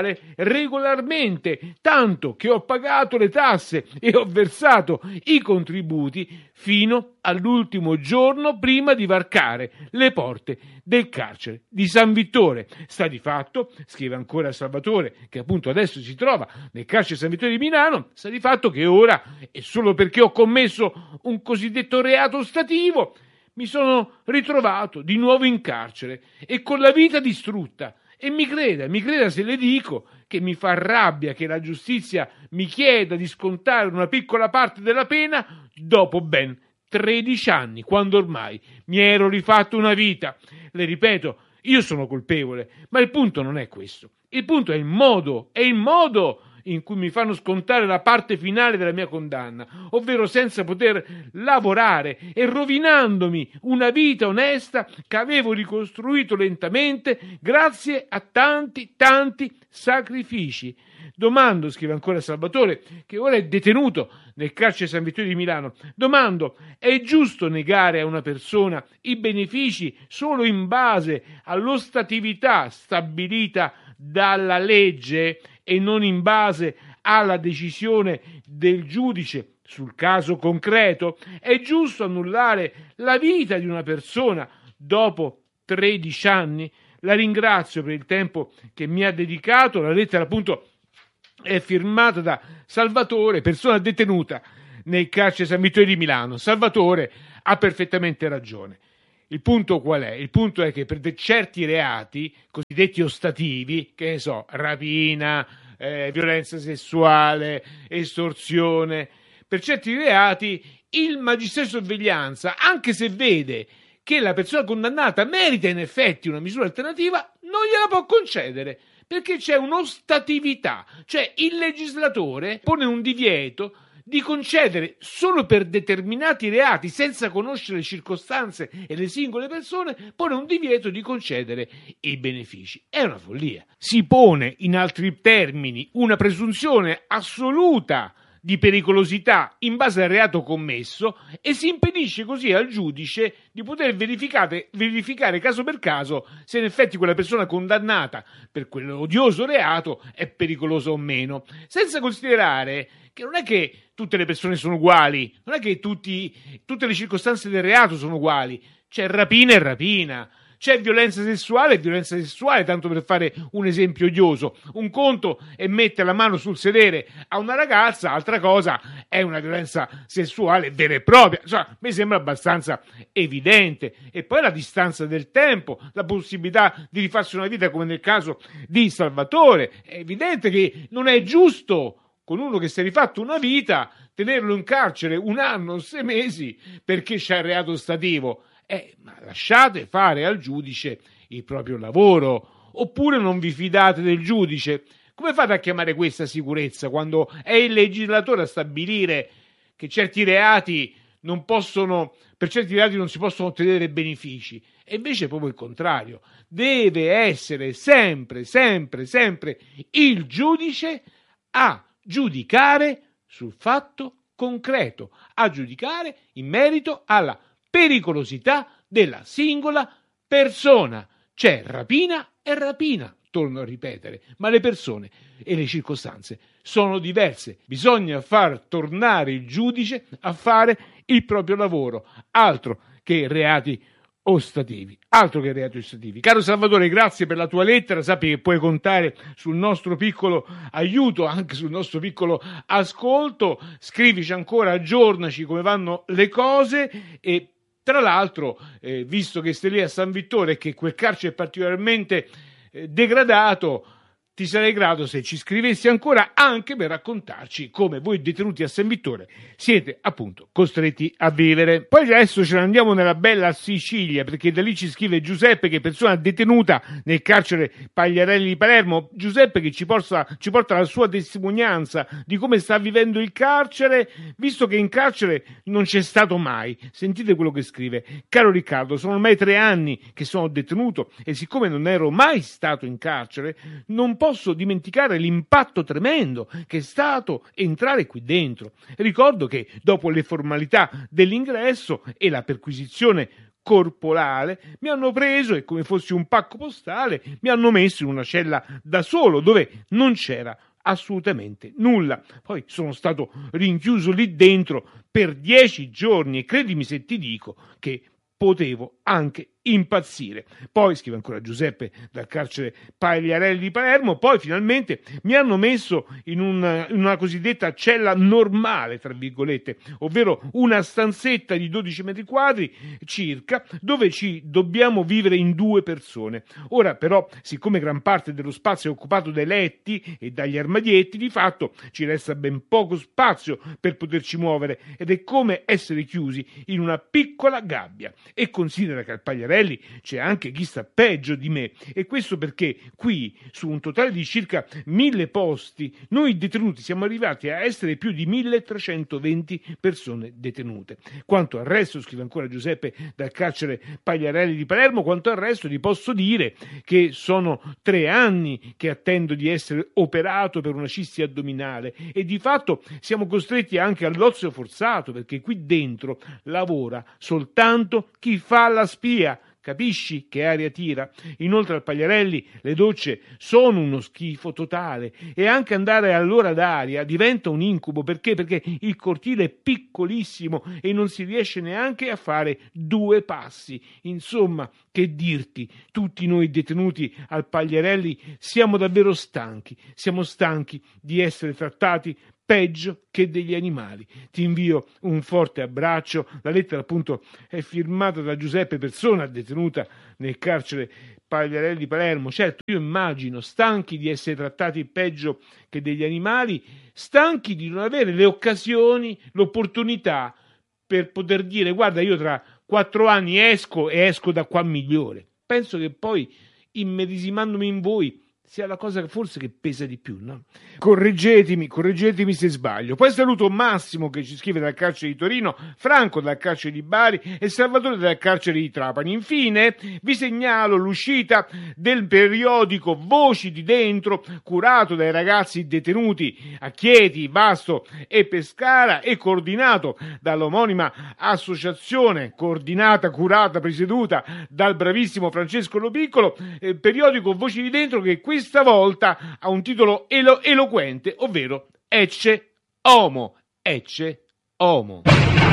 [SPEAKER 2] regolarmente, tanto che ho pagato le tasse e ho versato i contributi fino all'ultimo giorno prima di varcare le porte del carcere di San Vittore. Sta di fatto, scrive ancora Salvatore, che appunto adesso si trova nel carcere San Vittorio di Milano, sta di fatto che ora, e solo perché ho commesso un cosiddetto reato ostativo, mi sono ritrovato di nuovo in carcere e con la vita distrutta. E mi creda, mi creda se le dico che mi fa rabbia che la giustizia mi chieda di scontare una piccola parte della pena dopo ben tredici anni, quando ormai mi ero rifatto una vita. Le ripeto, io sono colpevole, ma il punto non è questo. Il punto è il modo, è il modo in cui mi fanno scontare la parte finale della mia condanna, ovvero senza poter lavorare e rovinandomi una vita onesta che avevo ricostruito lentamente grazie a tanti, tanti sacrifici. Domando, scrive ancora Salvatore, che ora è detenuto nel carcere San Vittorio di Milano, domando, è giusto negare a una persona i benefici solo in base all'ostatività stabilita dalla legge e non in base alla decisione del giudice sul caso concreto? È giusto annullare la vita di una persona dopo tredici anni. La ringrazio per il tempo che mi ha dedicato. La lettera appunto è firmata da Salvatore, persona detenuta nel carcere San Vittore di Milano. Salvatore ha perfettamente ragione. Il punto qual è? Il punto è che per certi reati cosiddetti ostativi, che ne so, rapina, eh, violenza sessuale, estorsione, per certi reati il magistrato di sorveglianza, anche se vede che la persona condannata merita in effetti una misura alternativa, non gliela può concedere, perché c'è un'ostatività, cioè il legislatore pone un divieto di concedere solo per determinati reati, senza conoscere le circostanze e le singole persone, pone un divieto di concedere i benefici. È una follia. Si pone, in altri termini, una presunzione assoluta di pericolosità in base al reato commesso e si impedisce così al giudice di poter verificare, verificare caso per caso se in effetti quella persona condannata per quell'odioso reato è pericolosa o meno, senza considerare che non è che tutte le persone sono uguali, non è che tutti, tutte le circostanze del reato sono uguali, c'è rapina e rapina. C'è violenza sessuale e violenza sessuale, tanto per fare un esempio odioso. Un conto è mettere la mano sul sedere a una ragazza, altra cosa è una violenza sessuale vera e propria. Insomma, mi sembra abbastanza evidente. E poi la distanza del tempo, la possibilità di rifarsi una vita come nel caso di Salvatore. È evidente che non è giusto con uno che si è rifatto una vita tenerlo in carcere un anno o sei mesi perché c'è il reato ostativo. Eh, ma lasciate fare al giudice il proprio lavoro, oppure non vi fidate del giudice. Come fate a chiamare questa sicurezza quando è il legislatore a stabilire che certi reati non possono, per certi reati non si possono ottenere benefici? E invece è proprio il contrario. Deve essere sempre, sempre, sempre il giudice a giudicare sul fatto concreto, a giudicare in merito alla pericolosità della singola persona. C'è rapina e rapina, torno a ripetere, ma le persone e le circostanze sono diverse. Bisogna far tornare il giudice a fare il proprio lavoro, altro che reati ostativi, altro che reati ostativi. Caro Salvatore, grazie per la tua lettera, sappi che puoi contare sul nostro piccolo aiuto, anche sul nostro piccolo ascolto, scrivici ancora, aggiornaci come vanno le cose e tra l'altro, eh, visto che stai lì a San Vittore e che quel carcere è particolarmente eh, degradato, ti sarei grato se ci scrivessi ancora anche per raccontarci come voi detenuti a San Vittore siete appunto costretti a vivere. Poi adesso ce ne andiamo nella bella Sicilia, perché da lì ci scrive Giuseppe, che è persona detenuta nel carcere Pagliarelli di Palermo. Giuseppe che ci porta, ci porta la sua testimonianza di come sta vivendo il carcere, visto che in carcere non c'è stato mai. Sentite quello che scrive: caro Riccardo, sono ormai tre anni che sono detenuto e siccome non ero mai stato in carcere non posso dimenticare l'impatto tremendo che è stato entrare qui dentro. Ricordo che dopo le formalità dell'ingresso e la perquisizione corporale mi hanno preso e come fossi un pacco postale mi hanno messo in una cella da solo dove non c'era assolutamente nulla. Poi sono stato rinchiuso lì dentro per dieci giorni e credimi se ti dico che potevo anche impazzire. Poi, scrive ancora Giuseppe dal carcere Pagliarelli di Palermo, poi finalmente mi hanno messo in una, in una cosiddetta cella normale, tra virgolette, ovvero una stanzetta di dodici metri quadri circa, dove ci dobbiamo vivere in due persone. Ora però, siccome gran parte dello spazio è occupato dai letti e dagli armadietti, di fatto ci resta ben poco spazio per poterci muovere ed è come essere chiusi in una piccola gabbia. E considera che al Pagliarelli c'è anche chi sta peggio di me, e questo perché qui, su un totale di circa mille posti, noi detenuti siamo arrivati a essere più di milletrecentoventi persone detenute. Quanto al resto, scrive ancora Giuseppe dal carcere Pagliarelli di Palermo, quanto al resto ti posso dire che sono tre anni che attendo di essere operato per una cisti addominale e di fatto siamo costretti anche all'ozio forzato, perché qui dentro lavora soltanto chi fa la spia, Capisci che aria tira? Inoltre al Pagliarelli le docce sono uno schifo totale e anche andare all'ora d'aria diventa un incubo. Perché? Perché il cortile è piccolissimo e non si riesce neanche a fare due passi. Insomma, che dirti, tutti noi detenuti al Pagliarelli siamo davvero stanchi, siamo stanchi di essere trattati peggio che degli animali. Ti invio un forte abbraccio. La lettera appunto è firmata da Giuseppe Persona, detenuta nel carcere Pagliarelli di Palermo. Certo, io immagino, stanchi di essere trattati peggio che degli animali, stanchi di non avere le occasioni, l'opportunità per poter dire: guarda, io tra quattro anni esco e esco da qua migliore. Penso che poi, immedesimandomi in voi, sia la cosa che forse che pesa di più, no? Correggetemi, correggetemi se sbaglio. Poi saluto Massimo che ci scrive dal carcere di Torino, Franco dal carcere di Bari e Salvatore dal carcere di Trapani. Infine vi segnalo l'uscita del periodico Voci di Dentro, curato dai ragazzi detenuti a Chieti, Vasto e Pescara e coordinato dall'omonima associazione, coordinata, curata, presieduta dal bravissimo Francesco Lopiccolo, eh, periodico Voci di Dentro che questa volta ha un titolo elo- eloquente, ovvero Ecce Homo. Ecce Homo.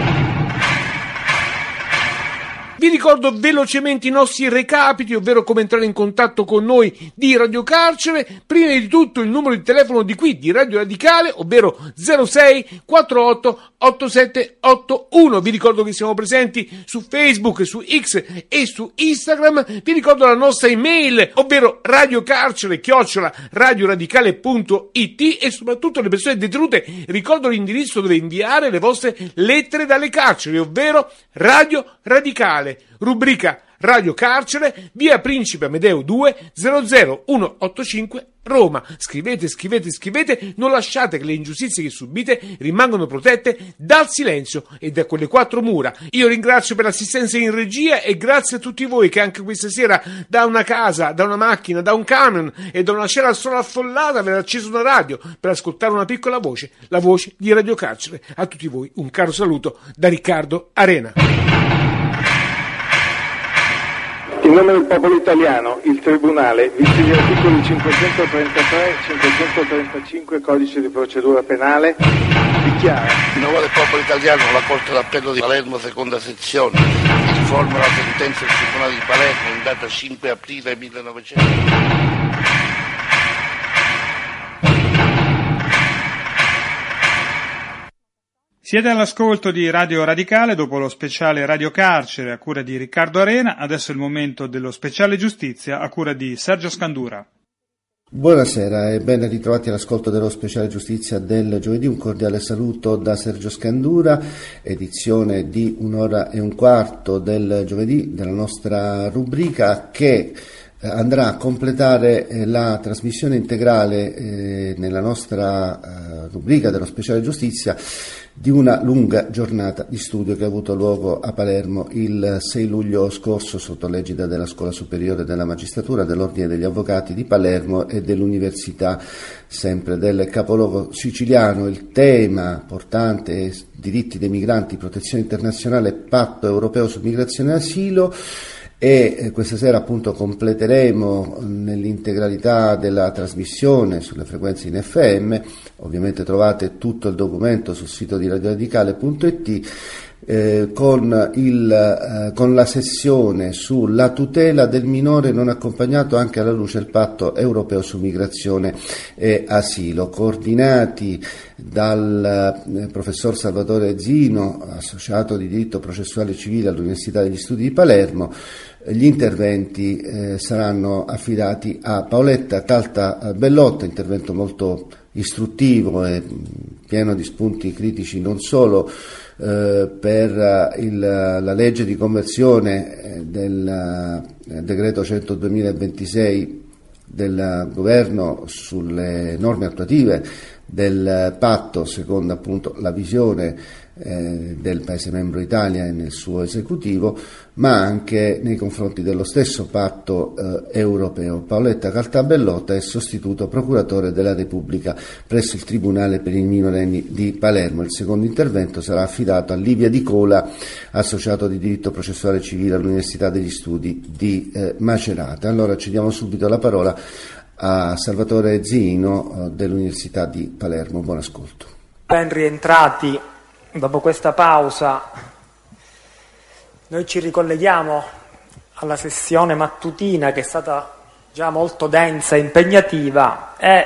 [SPEAKER 2] Vi ricordo velocemente i nostri recapiti, ovvero come entrare in contatto con noi di Radio Carcere. Prima di tutto il numero di telefono di qui, di Radio Radicale, ovvero zero sei quarantotto ottantasette ottantuno. Vi ricordo che siamo presenti su Facebook, su X e su Instagram. Vi ricordo la nostra email, ovvero radiocarcere chiocciola radioradicale punto it, e soprattutto le persone detenute ricordo l'indirizzo dove inviare le vostre lettere dalle carceri, ovvero Radio Radicale, rubrica Radio Carcere, via Principe Amedeo due, zero zero uno otto cinque, Roma. Scrivete, scrivete, scrivete, non lasciate che le ingiustizie che subite rimangano protette dal silenzio e da quelle quattro mura. Io ringrazio per l'assistenza in regia e grazie a tutti voi che anche questa sera da una casa, da una macchina, da un camion e da una cella sola affollata avete acceso una radio per ascoltare una piccola voce, la voce di Radio Carcere. A tutti voi un caro saluto da Riccardo Arena.
[SPEAKER 3] In nome del popolo italiano, il Tribunale, visti gli articoli cinquecentotrentatré e cinquecentotrentacinque Codice di procedura penale, dichiara:
[SPEAKER 4] in nome del popolo italiano, la Corte d'Appello di Palermo, seconda sezione, informa la sentenza del Tribunale di Palermo in data cinque aprile millenovecento.
[SPEAKER 5] Siete all'ascolto di Radio Radicale dopo lo speciale Radio Carcere a cura di Riccardo Arena. Adesso è il momento dello speciale Giustizia a cura di Sergio Scandura.
[SPEAKER 6] Buonasera e ben ritrovati all'ascolto dello speciale Giustizia del giovedì. Un cordiale saluto da Sergio Scandura, edizione di un'ora e un quarto del giovedì della nostra rubrica che andrà a completare eh, la trasmissione integrale eh, nella nostra eh, rubrica dello speciale Giustizia di una lunga giornata di studio che ha avuto luogo a Palermo il sei luglio scorso sotto l'egida della Scuola Superiore della Magistratura, dell'Ordine degli Avvocati di Palermo e dell'Università sempre del capoluogo siciliano. Il tema portante è diritti dei migranti, protezione internazionale, patto europeo su migrazione e asilo. E questa sera appunto completeremo nell'integralità della trasmissione sulle frequenze in F M. Ovviamente trovate tutto il documento sul sito di radioradicale punto it eh, con, il, eh, con la sessione sulla tutela del minore non accompagnato anche alla luce del patto europeo su migrazione e asilo, coordinati dal eh, professor Salvatore Zino, associato di diritto processuale civile all'Università degli Studi di Palermo. Gli interventi eh, saranno affidati a Paoletta Talta Bellotta, intervento molto istruttivo e pieno di spunti critici non solo eh, per il, la legge di conversione del eh, decreto cento duemilaventisei del governo sulle norme attuative del patto, secondo appunto la visione eh, del Paese membro Italia e nel suo esecutivo, ma anche nei confronti dello stesso patto eh, europeo. Paoletta Caltabellotta è sostituto procuratore della Repubblica presso il Tribunale per i minorenni di Palermo. Il secondo intervento sarà affidato a Livia Di Cola, associato di diritto processuale civile all'Università degli Studi di eh, Macerata. Allora cediamo subito la parola a Salvatore Zino eh, dell'Università di Palermo. Buon ascolto.
[SPEAKER 7] Ben rientrati dopo questa pausa. Noi ci ricolleghiamo alla sessione mattutina, che è stata già molto densa e impegnativa, e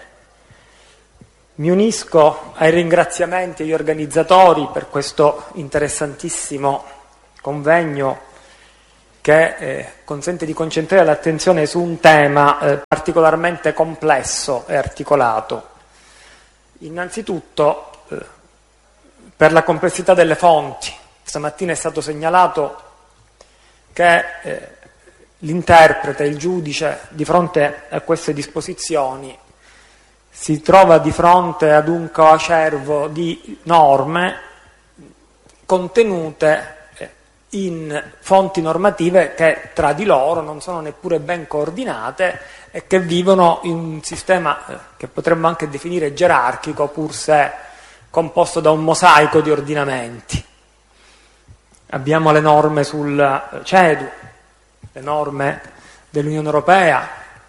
[SPEAKER 7] mi unisco ai ringraziamenti agli organizzatori per questo interessantissimo convegno che eh, consente di concentrare l'attenzione su un tema eh, particolarmente complesso e articolato. Innanzitutto eh, per la complessità delle fonti. Stamattina è stato segnalato che eh, l'interprete, il giudice, di fronte a queste disposizioni si trova di fronte ad un coacervo di norme contenute in fonti normative che tra di loro non sono neppure ben coordinate e che vivono in un sistema eh, che potremmo anche definire gerarchico, pur se composto da un mosaico di ordinamenti. Abbiamo le norme sul CEDU, le norme dell'Unione Europea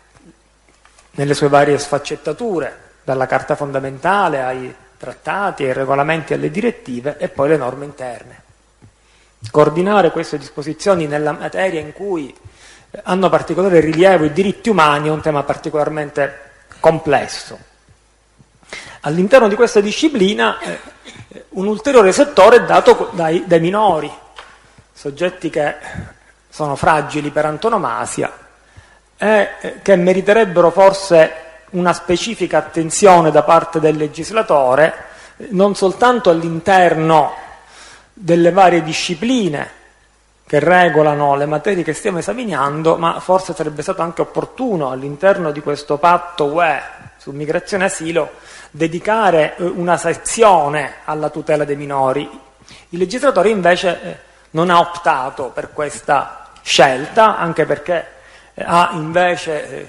[SPEAKER 7] nelle sue varie sfaccettature, dalla Carta fondamentale ai trattati, ai regolamenti, alle direttive, e poi le norme interne. Coordinare queste disposizioni nella materia in cui hanno particolare rilievo i diritti umani è un tema particolarmente complesso. All'interno di questa disciplina eh, un ulteriore settore è dato dai, dai minori, soggetti che sono fragili per antonomasia e eh, che meriterebbero forse una specifica attenzione da parte del legislatore, eh, non soltanto all'interno delle varie discipline che regolano le materie che stiamo esaminando, ma forse sarebbe stato anche opportuno all'interno di questo patto U E su migrazione e asilo dedicare una sezione alla tutela dei minori. Il legislatore invece eh, non ha optato per questa scelta, anche perché eh, ha invece eh,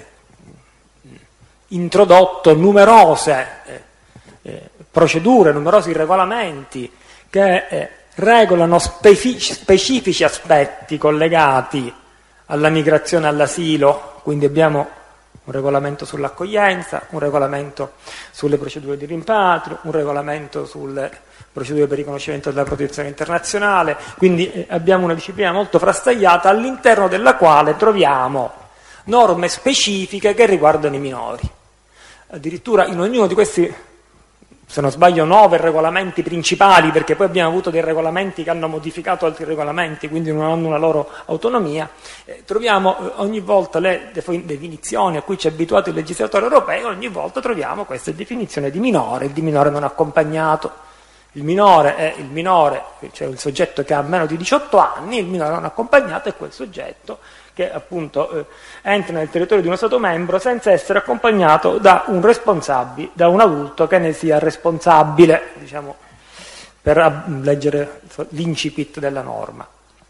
[SPEAKER 7] introdotto numerose eh, eh, procedure, numerosi regolamenti che eh, regolano specifici, specifici aspetti collegati alla migrazione e all'asilo. Quindi abbiamo un regolamento sull'accoglienza, un regolamento sulle procedure di rimpatrio, un regolamento sulle procedure per riconoscimento della protezione internazionale. Quindi eh, abbiamo una disciplina molto frastagliata, all'interno della quale troviamo norme specifiche che riguardano i minori. Addirittura in ognuno di questi, se non sbaglio, nove regolamenti principali, perché poi abbiamo avuto dei regolamenti che hanno modificato altri regolamenti, quindi non hanno una loro autonomia, eh, troviamo eh, ogni volta le definizioni a cui ci è abituato il legislatore europeo, ogni volta troviamo questa definizione di minore, il di minore non accompagnato. Il minore è il minore, cioè il soggetto che ha meno di diciotto anni, il minore non accompagnato è quel soggetto che appunto eh, entra nel territorio di uno Stato membro senza essere accompagnato da un responsabile, da un adulto che ne sia responsabile, diciamo, per leggere l'incipit della norma.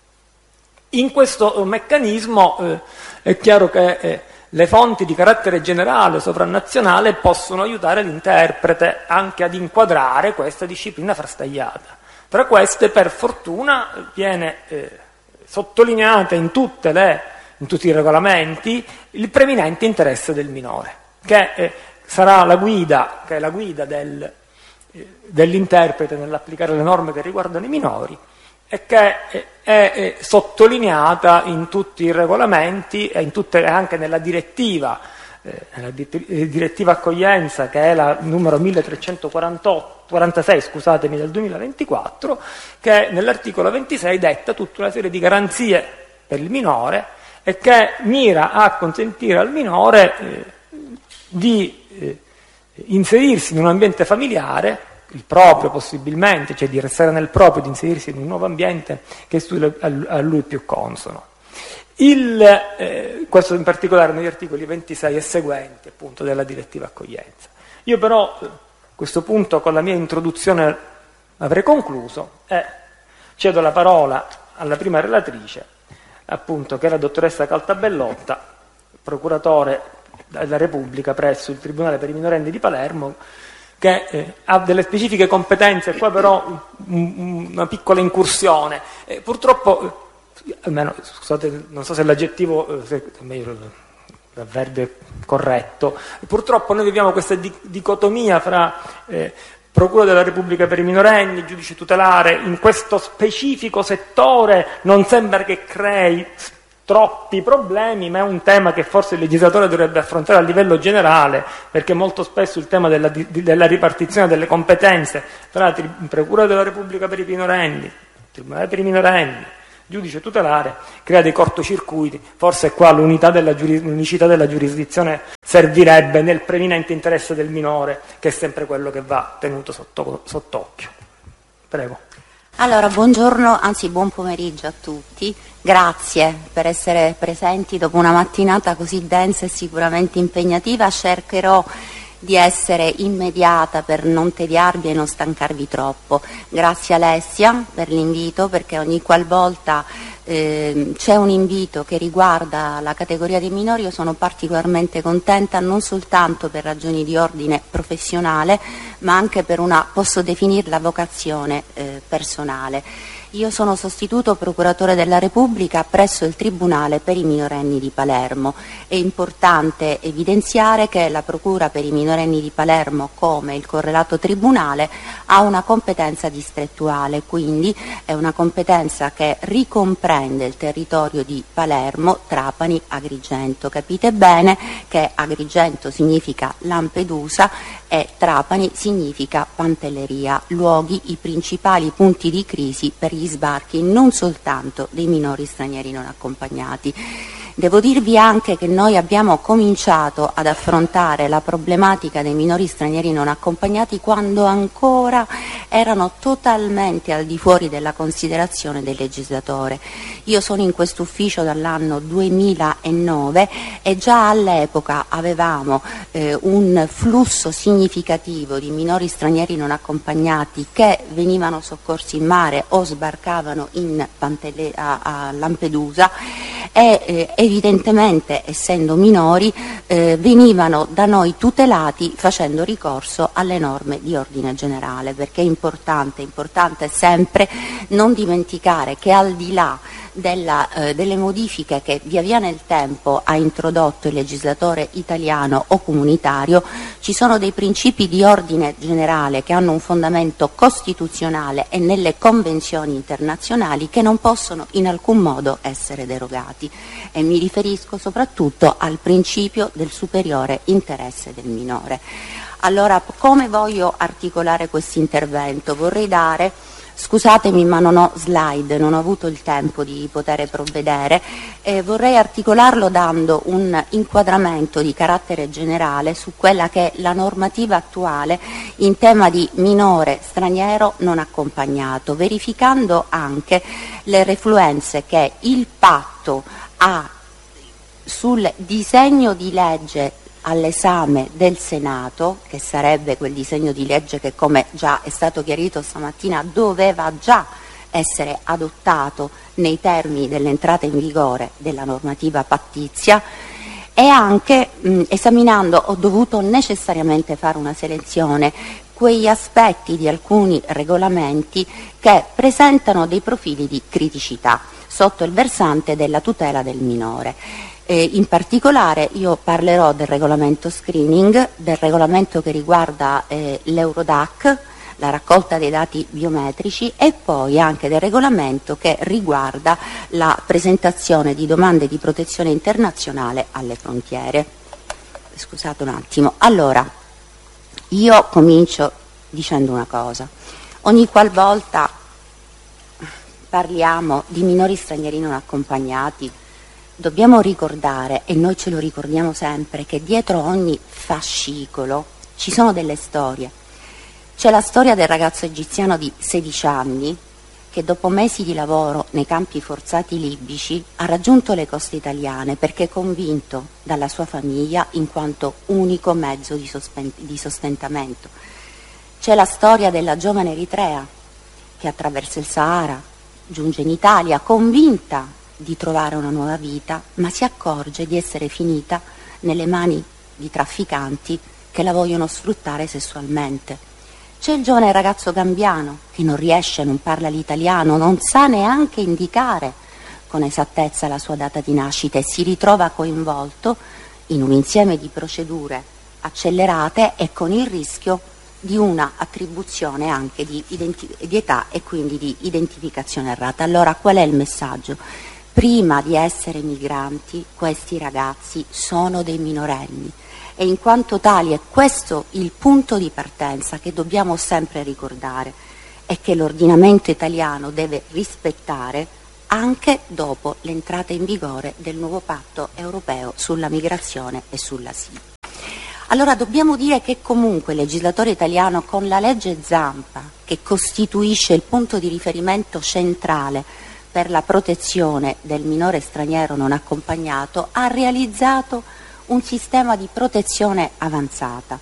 [SPEAKER 7] In questo meccanismo eh, è chiaro che eh, le fonti di carattere generale, sovranazionale, possono aiutare l'interprete anche ad inquadrare questa disciplina frastagliata. Tra queste, per fortuna, viene eh, sottolineata in tutte le in tutti i regolamenti il preminente interesse del minore, che eh, sarà la guida, che è la guida del, eh, dell'interprete nell'applicare le norme che riguardano i minori, e che eh, è eh, sottolineata in tutti i regolamenti e in tutte, anche nella direttiva, eh, nella direttiva accoglienza, che è la numero milletrecentoquarantasei scusatemi, del duemilaventiquattro, che nell'articolo ventisei detta tutta una serie di garanzie per il minore e che mira a consentire al minore eh, di eh, inserirsi in un ambiente familiare, il proprio possibilmente, cioè di restare nel proprio, di inserirsi in un nuovo ambiente che sia a lui più consono. Il, eh, questo in particolare negli articoli ventisei e seguenti appunto della direttiva accoglienza. Io però questo punto, con la mia introduzione, avrei concluso e cedo la parola alla prima relatrice, appunto, che è la dottoressa Caltabellotta, procuratore della Repubblica presso il Tribunale per i minorenni di Palermo, che eh, ha delle specifiche competenze. Qua però un, una piccola incursione. Eh, purtroppo, eh, almeno, scusate, non so se l'aggettivo, eh, se, meglio, l'avverbio è corretto, purtroppo noi viviamo questa di, dicotomia fra eh, Procura della Repubblica per i minorenni, giudice tutelare. In questo specifico settore non sembra che crei troppi problemi, ma è un tema che forse il legislatore dovrebbe affrontare a livello generale, perché molto spesso il tema della, di, della ripartizione delle competenze tra la Procura della Repubblica per i minorenni, Tribunale per i minorenni, giudice tutelare, crea dei cortocircuiti. Forse qua l'unità della giuris- l'unicità della giurisdizione servirebbe nel preminente interesse del minore, che è sempre quello che va tenuto sotto, sott'occhio. Prego.
[SPEAKER 8] Allora, buongiorno, anzi buon pomeriggio a tutti, grazie per essere presenti dopo una mattinata così densa e sicuramente impegnativa. Cercherò di essere immediata per non tediarvi e non stancarvi troppo. Grazie Alessia per l'invito, perché ogni qualvolta eh, c'è un invito che riguarda la categoria dei minori io sono particolarmente contenta, non soltanto per ragioni di ordine professionale, ma anche per una, posso definirla, vocazione eh, personale. Io sono sostituto procuratore della Repubblica presso il Tribunale per i minorenni di Palermo. È importante evidenziare che la Procura per i minorenni di Palermo, come il correlato tribunale, ha una competenza distrettuale, quindi è una competenza che ricomprende il territorio di Palermo, Trapani, Agrigento. Capite bene che Agrigento significa Lampedusa e Trapani significa Pantelleria, luoghi, i principali punti di crisi per gli sbarchi non soltanto dei minori stranieri non accompagnati. Devo dirvi anche che noi abbiamo cominciato ad affrontare la problematica dei minori stranieri non accompagnati quando ancora erano totalmente al di fuori della considerazione del legislatore. Io sono in questo ufficio dall'anno duemilanove e già all'epoca avevamo eh, un flusso significativo di minori stranieri non accompagnati che venivano soccorsi in mare o sbarcavano in Pantelle- a, a Lampedusa e eh, evidentemente, essendo minori, eh, venivano da noi tutelati facendo ricorso alle norme di ordine generale, perché è importante, importante sempre non dimenticare che al di là della, eh, delle modifiche che via via nel tempo ha introdotto il legislatore italiano o comunitario, ci sono dei principi di ordine generale che hanno un fondamento costituzionale e nelle convenzioni internazionali che non possono in alcun modo essere derogati, e mi riferisco soprattutto al principio del superiore interesse del minore. Allora, come voglio articolare questo intervento? Vorrei dare, scusatemi ma non ho slide, non ho avuto il tempo di poter provvedere, eh, vorrei articolarlo dando un inquadramento di carattere generale su quella che è la normativa attuale in tema di minore straniero non accompagnato, verificando anche le refluenze che il patto ha sul disegno di legge all'esame del Senato, che sarebbe quel disegno di legge che, come già è stato chiarito stamattina, doveva già essere adottato nei termini dell'entrata in vigore della normativa pattizia, e anche mh, esaminando ho dovuto necessariamente fare una selezione quegli aspetti di alcuni regolamenti che presentano dei profili di criticità sotto il versante della tutela del minore. Eh, in particolare io parlerò del regolamento screening, del regolamento che riguarda eh, l'Eurodac, la raccolta dei dati biometrici, e poi anche del regolamento che riguarda la presentazione di domande di protezione internazionale alle frontiere. Scusate un attimo. Allora, io comincio dicendo una cosa. Ogni qualvolta parliamo di minori stranieri non accompagnati, dobbiamo ricordare, e noi ce lo ricordiamo sempre, che dietro ogni fascicolo ci sono delle storie. C'è la storia del ragazzo egiziano di sedici anni che dopo mesi di lavoro nei campi forzati libici ha raggiunto le coste italiane perché è convinto dalla sua famiglia in quanto unico mezzo di, sospen- di sostentamento. C'è la storia della giovane Eritrea che attraversa il Sahara, giunge in Italia convinta di trovare una nuova vita, ma si accorge di essere finita nelle mani di trafficanti che la vogliono sfruttare sessualmente. C'è il giovane ragazzo gambiano che non riesce, non parla l'italiano, non sa neanche indicare con esattezza la sua data di nascita e si ritrova coinvolto in un insieme di procedure accelerate e con il rischio di una attribuzione anche di, identi- di età e quindi di identificazione errata. Allora qual è il messaggio? Prima di essere migranti questi ragazzi sono dei minorenni e in quanto tali è questo il punto di partenza che dobbiamo sempre ricordare e che l'ordinamento italiano deve rispettare anche dopo l'entrata in vigore del nuovo patto europeo sulla migrazione e sull'asilo. Allora dobbiamo dire che comunque il legislatore italiano con la legge Zampa, che costituisce il punto di riferimento centrale per la protezione del minore straniero non accompagnato, ha realizzato un sistema di protezione avanzata.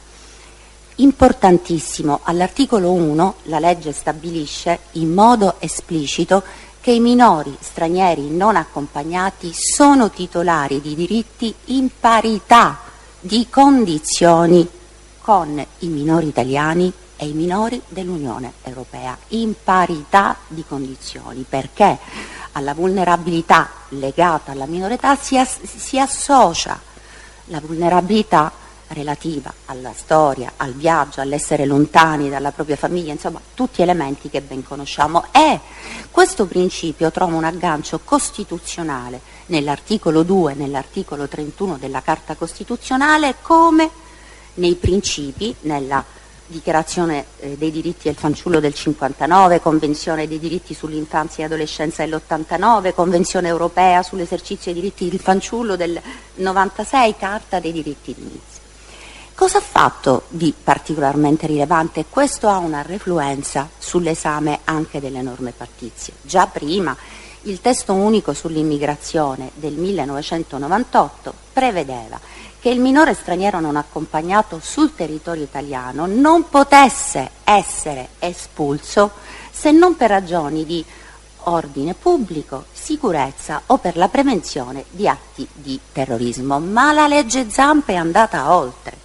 [SPEAKER 8] Importantissimo, all'articolo uno la legge stabilisce in modo esplicito che i minori stranieri non accompagnati sono titolari di diritti in parità di condizioni con i minori italiani e i minori dell'Unione Europea, in parità di condizioni, perché alla vulnerabilità legata alla minorità si, as- si associa la vulnerabilità relativa alla storia, al viaggio, all'essere lontani dalla propria famiglia, insomma tutti elementi che ben conosciamo, e questo principio trova un aggancio costituzionale nell'articolo due, nell'articolo trentuno della Carta Costituzionale, come nei principi, nella Dichiarazione eh, dei diritti del fanciullo del cinquantanove, Convenzione dei diritti sull'infanzia e adolescenza dell'ottantanove, Convenzione europea sull'esercizio dei diritti del fanciullo del novantasei, Carta dei diritti d'inizio. Cosa ha fatto di particolarmente rilevante? Questo ha una refluenza sull'esame anche delle norme pattizie. Già prima il testo unico sull'immigrazione del millenovecentonovantotto prevedeva che il minore straniero non accompagnato sul territorio italiano non potesse essere espulso se non per ragioni di ordine pubblico, sicurezza o per la prevenzione di atti di terrorismo. Ma la legge Zampa è andata oltre.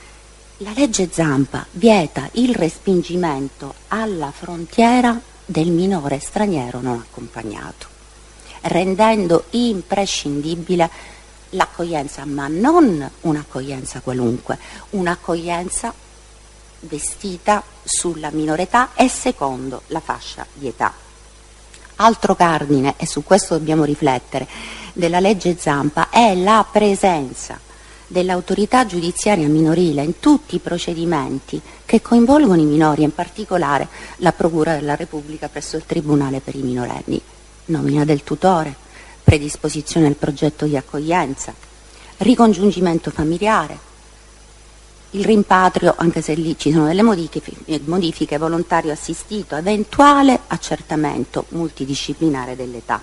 [SPEAKER 8] La legge Zampa vieta il respingimento alla frontiera del minore straniero non accompagnato, rendendo imprescindibile l'accoglienza, ma non un'accoglienza qualunque, un'accoglienza vestita sulla minore età e secondo la fascia di età. Altro cardine, e su questo dobbiamo riflettere, della legge Zampa è la presenza dell'autorità giudiziaria minorile in tutti i procedimenti che coinvolgono i minori, in particolare la Procura della Repubblica presso il Tribunale per i minorenni, nomina del tutore, predisposizione del progetto di accoglienza, ricongiungimento familiare, il rimpatrio, anche se lì ci sono delle modifiche, modifiche volontario assistito, eventuale accertamento multidisciplinare dell'età.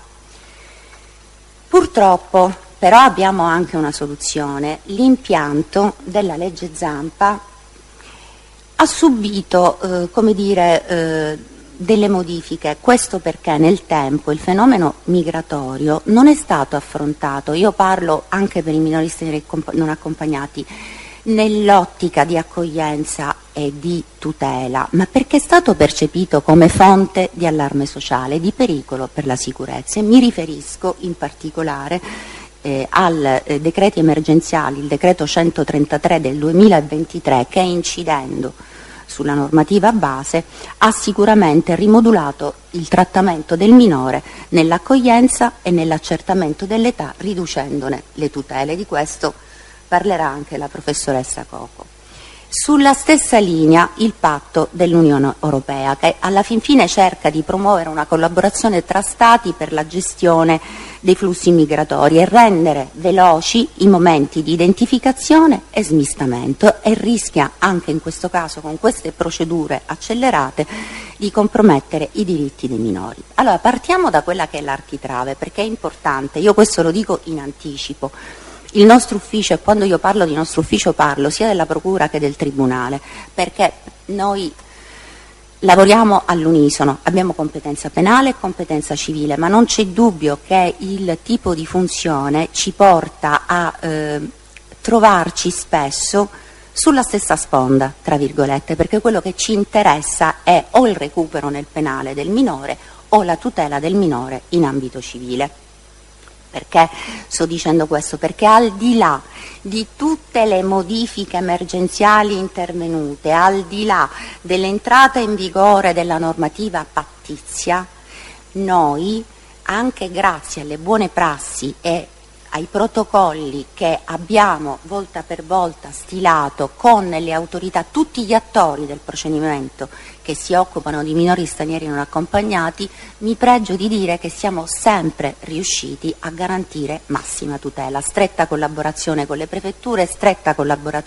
[SPEAKER 8] Purtroppo però abbiamo anche una soluzione. L'impianto della legge Zampa ha subito, eh, come dire, eh, delle modifiche, questo perché nel tempo il fenomeno migratorio non è stato affrontato, io parlo anche per i minori stranieri non accompagnati, nell'ottica di accoglienza e di tutela, ma perché è stato percepito come fonte di allarme sociale, di pericolo per la sicurezza, e mi riferisco in particolare eh, al eh, decreti emergenziali, il decreto centotrentatré del duemilaventitré, che incidendo sulla normativa base ha sicuramente rimodulato il trattamento del minore nell'accoglienza e nell'accertamento dell'età, riducendone le tutele. Di questo parlerà anche la professoressa Coco. Sulla stessa linea il patto dell'Unione Europea, che alla fin fine cerca di promuovere una collaborazione tra Stati per la gestione dei flussi migratori e rendere veloci i momenti di identificazione e smistamento, e rischia anche in questo caso, con queste procedure accelerate, di compromettere i diritti dei minori. Allora partiamo da quella che è l'architrave, perché è importante, io questo lo dico in anticipo. Il nostro ufficio, e quando io parlo di nostro ufficio parlo sia della Procura che del Tribunale, perché noi lavoriamo all'unisono, abbiamo competenza penale e competenza civile, ma non c'è dubbio che il tipo di funzione ci porta a eh, trovarci spesso sulla stessa sponda, tra virgolette, perché quello che ci interessa è o il recupero nel penale del minore o la tutela del minore in ambito civile. Perché sto dicendo questo? Perché al di là di tutte le modifiche emergenziali intervenute, al di là dell'entrata in vigore della normativa pattizia, noi, anche grazie alle buone prassi e ai protocolli che abbiamo volta per volta stilato con le autorità, tutti gli attori del procedimento che si occupano di minori stranieri non accompagnati, mi pregio di dire che siamo sempre riusciti a garantire massima tutela, stretta collaborazione con le prefetture, stretta collaborazione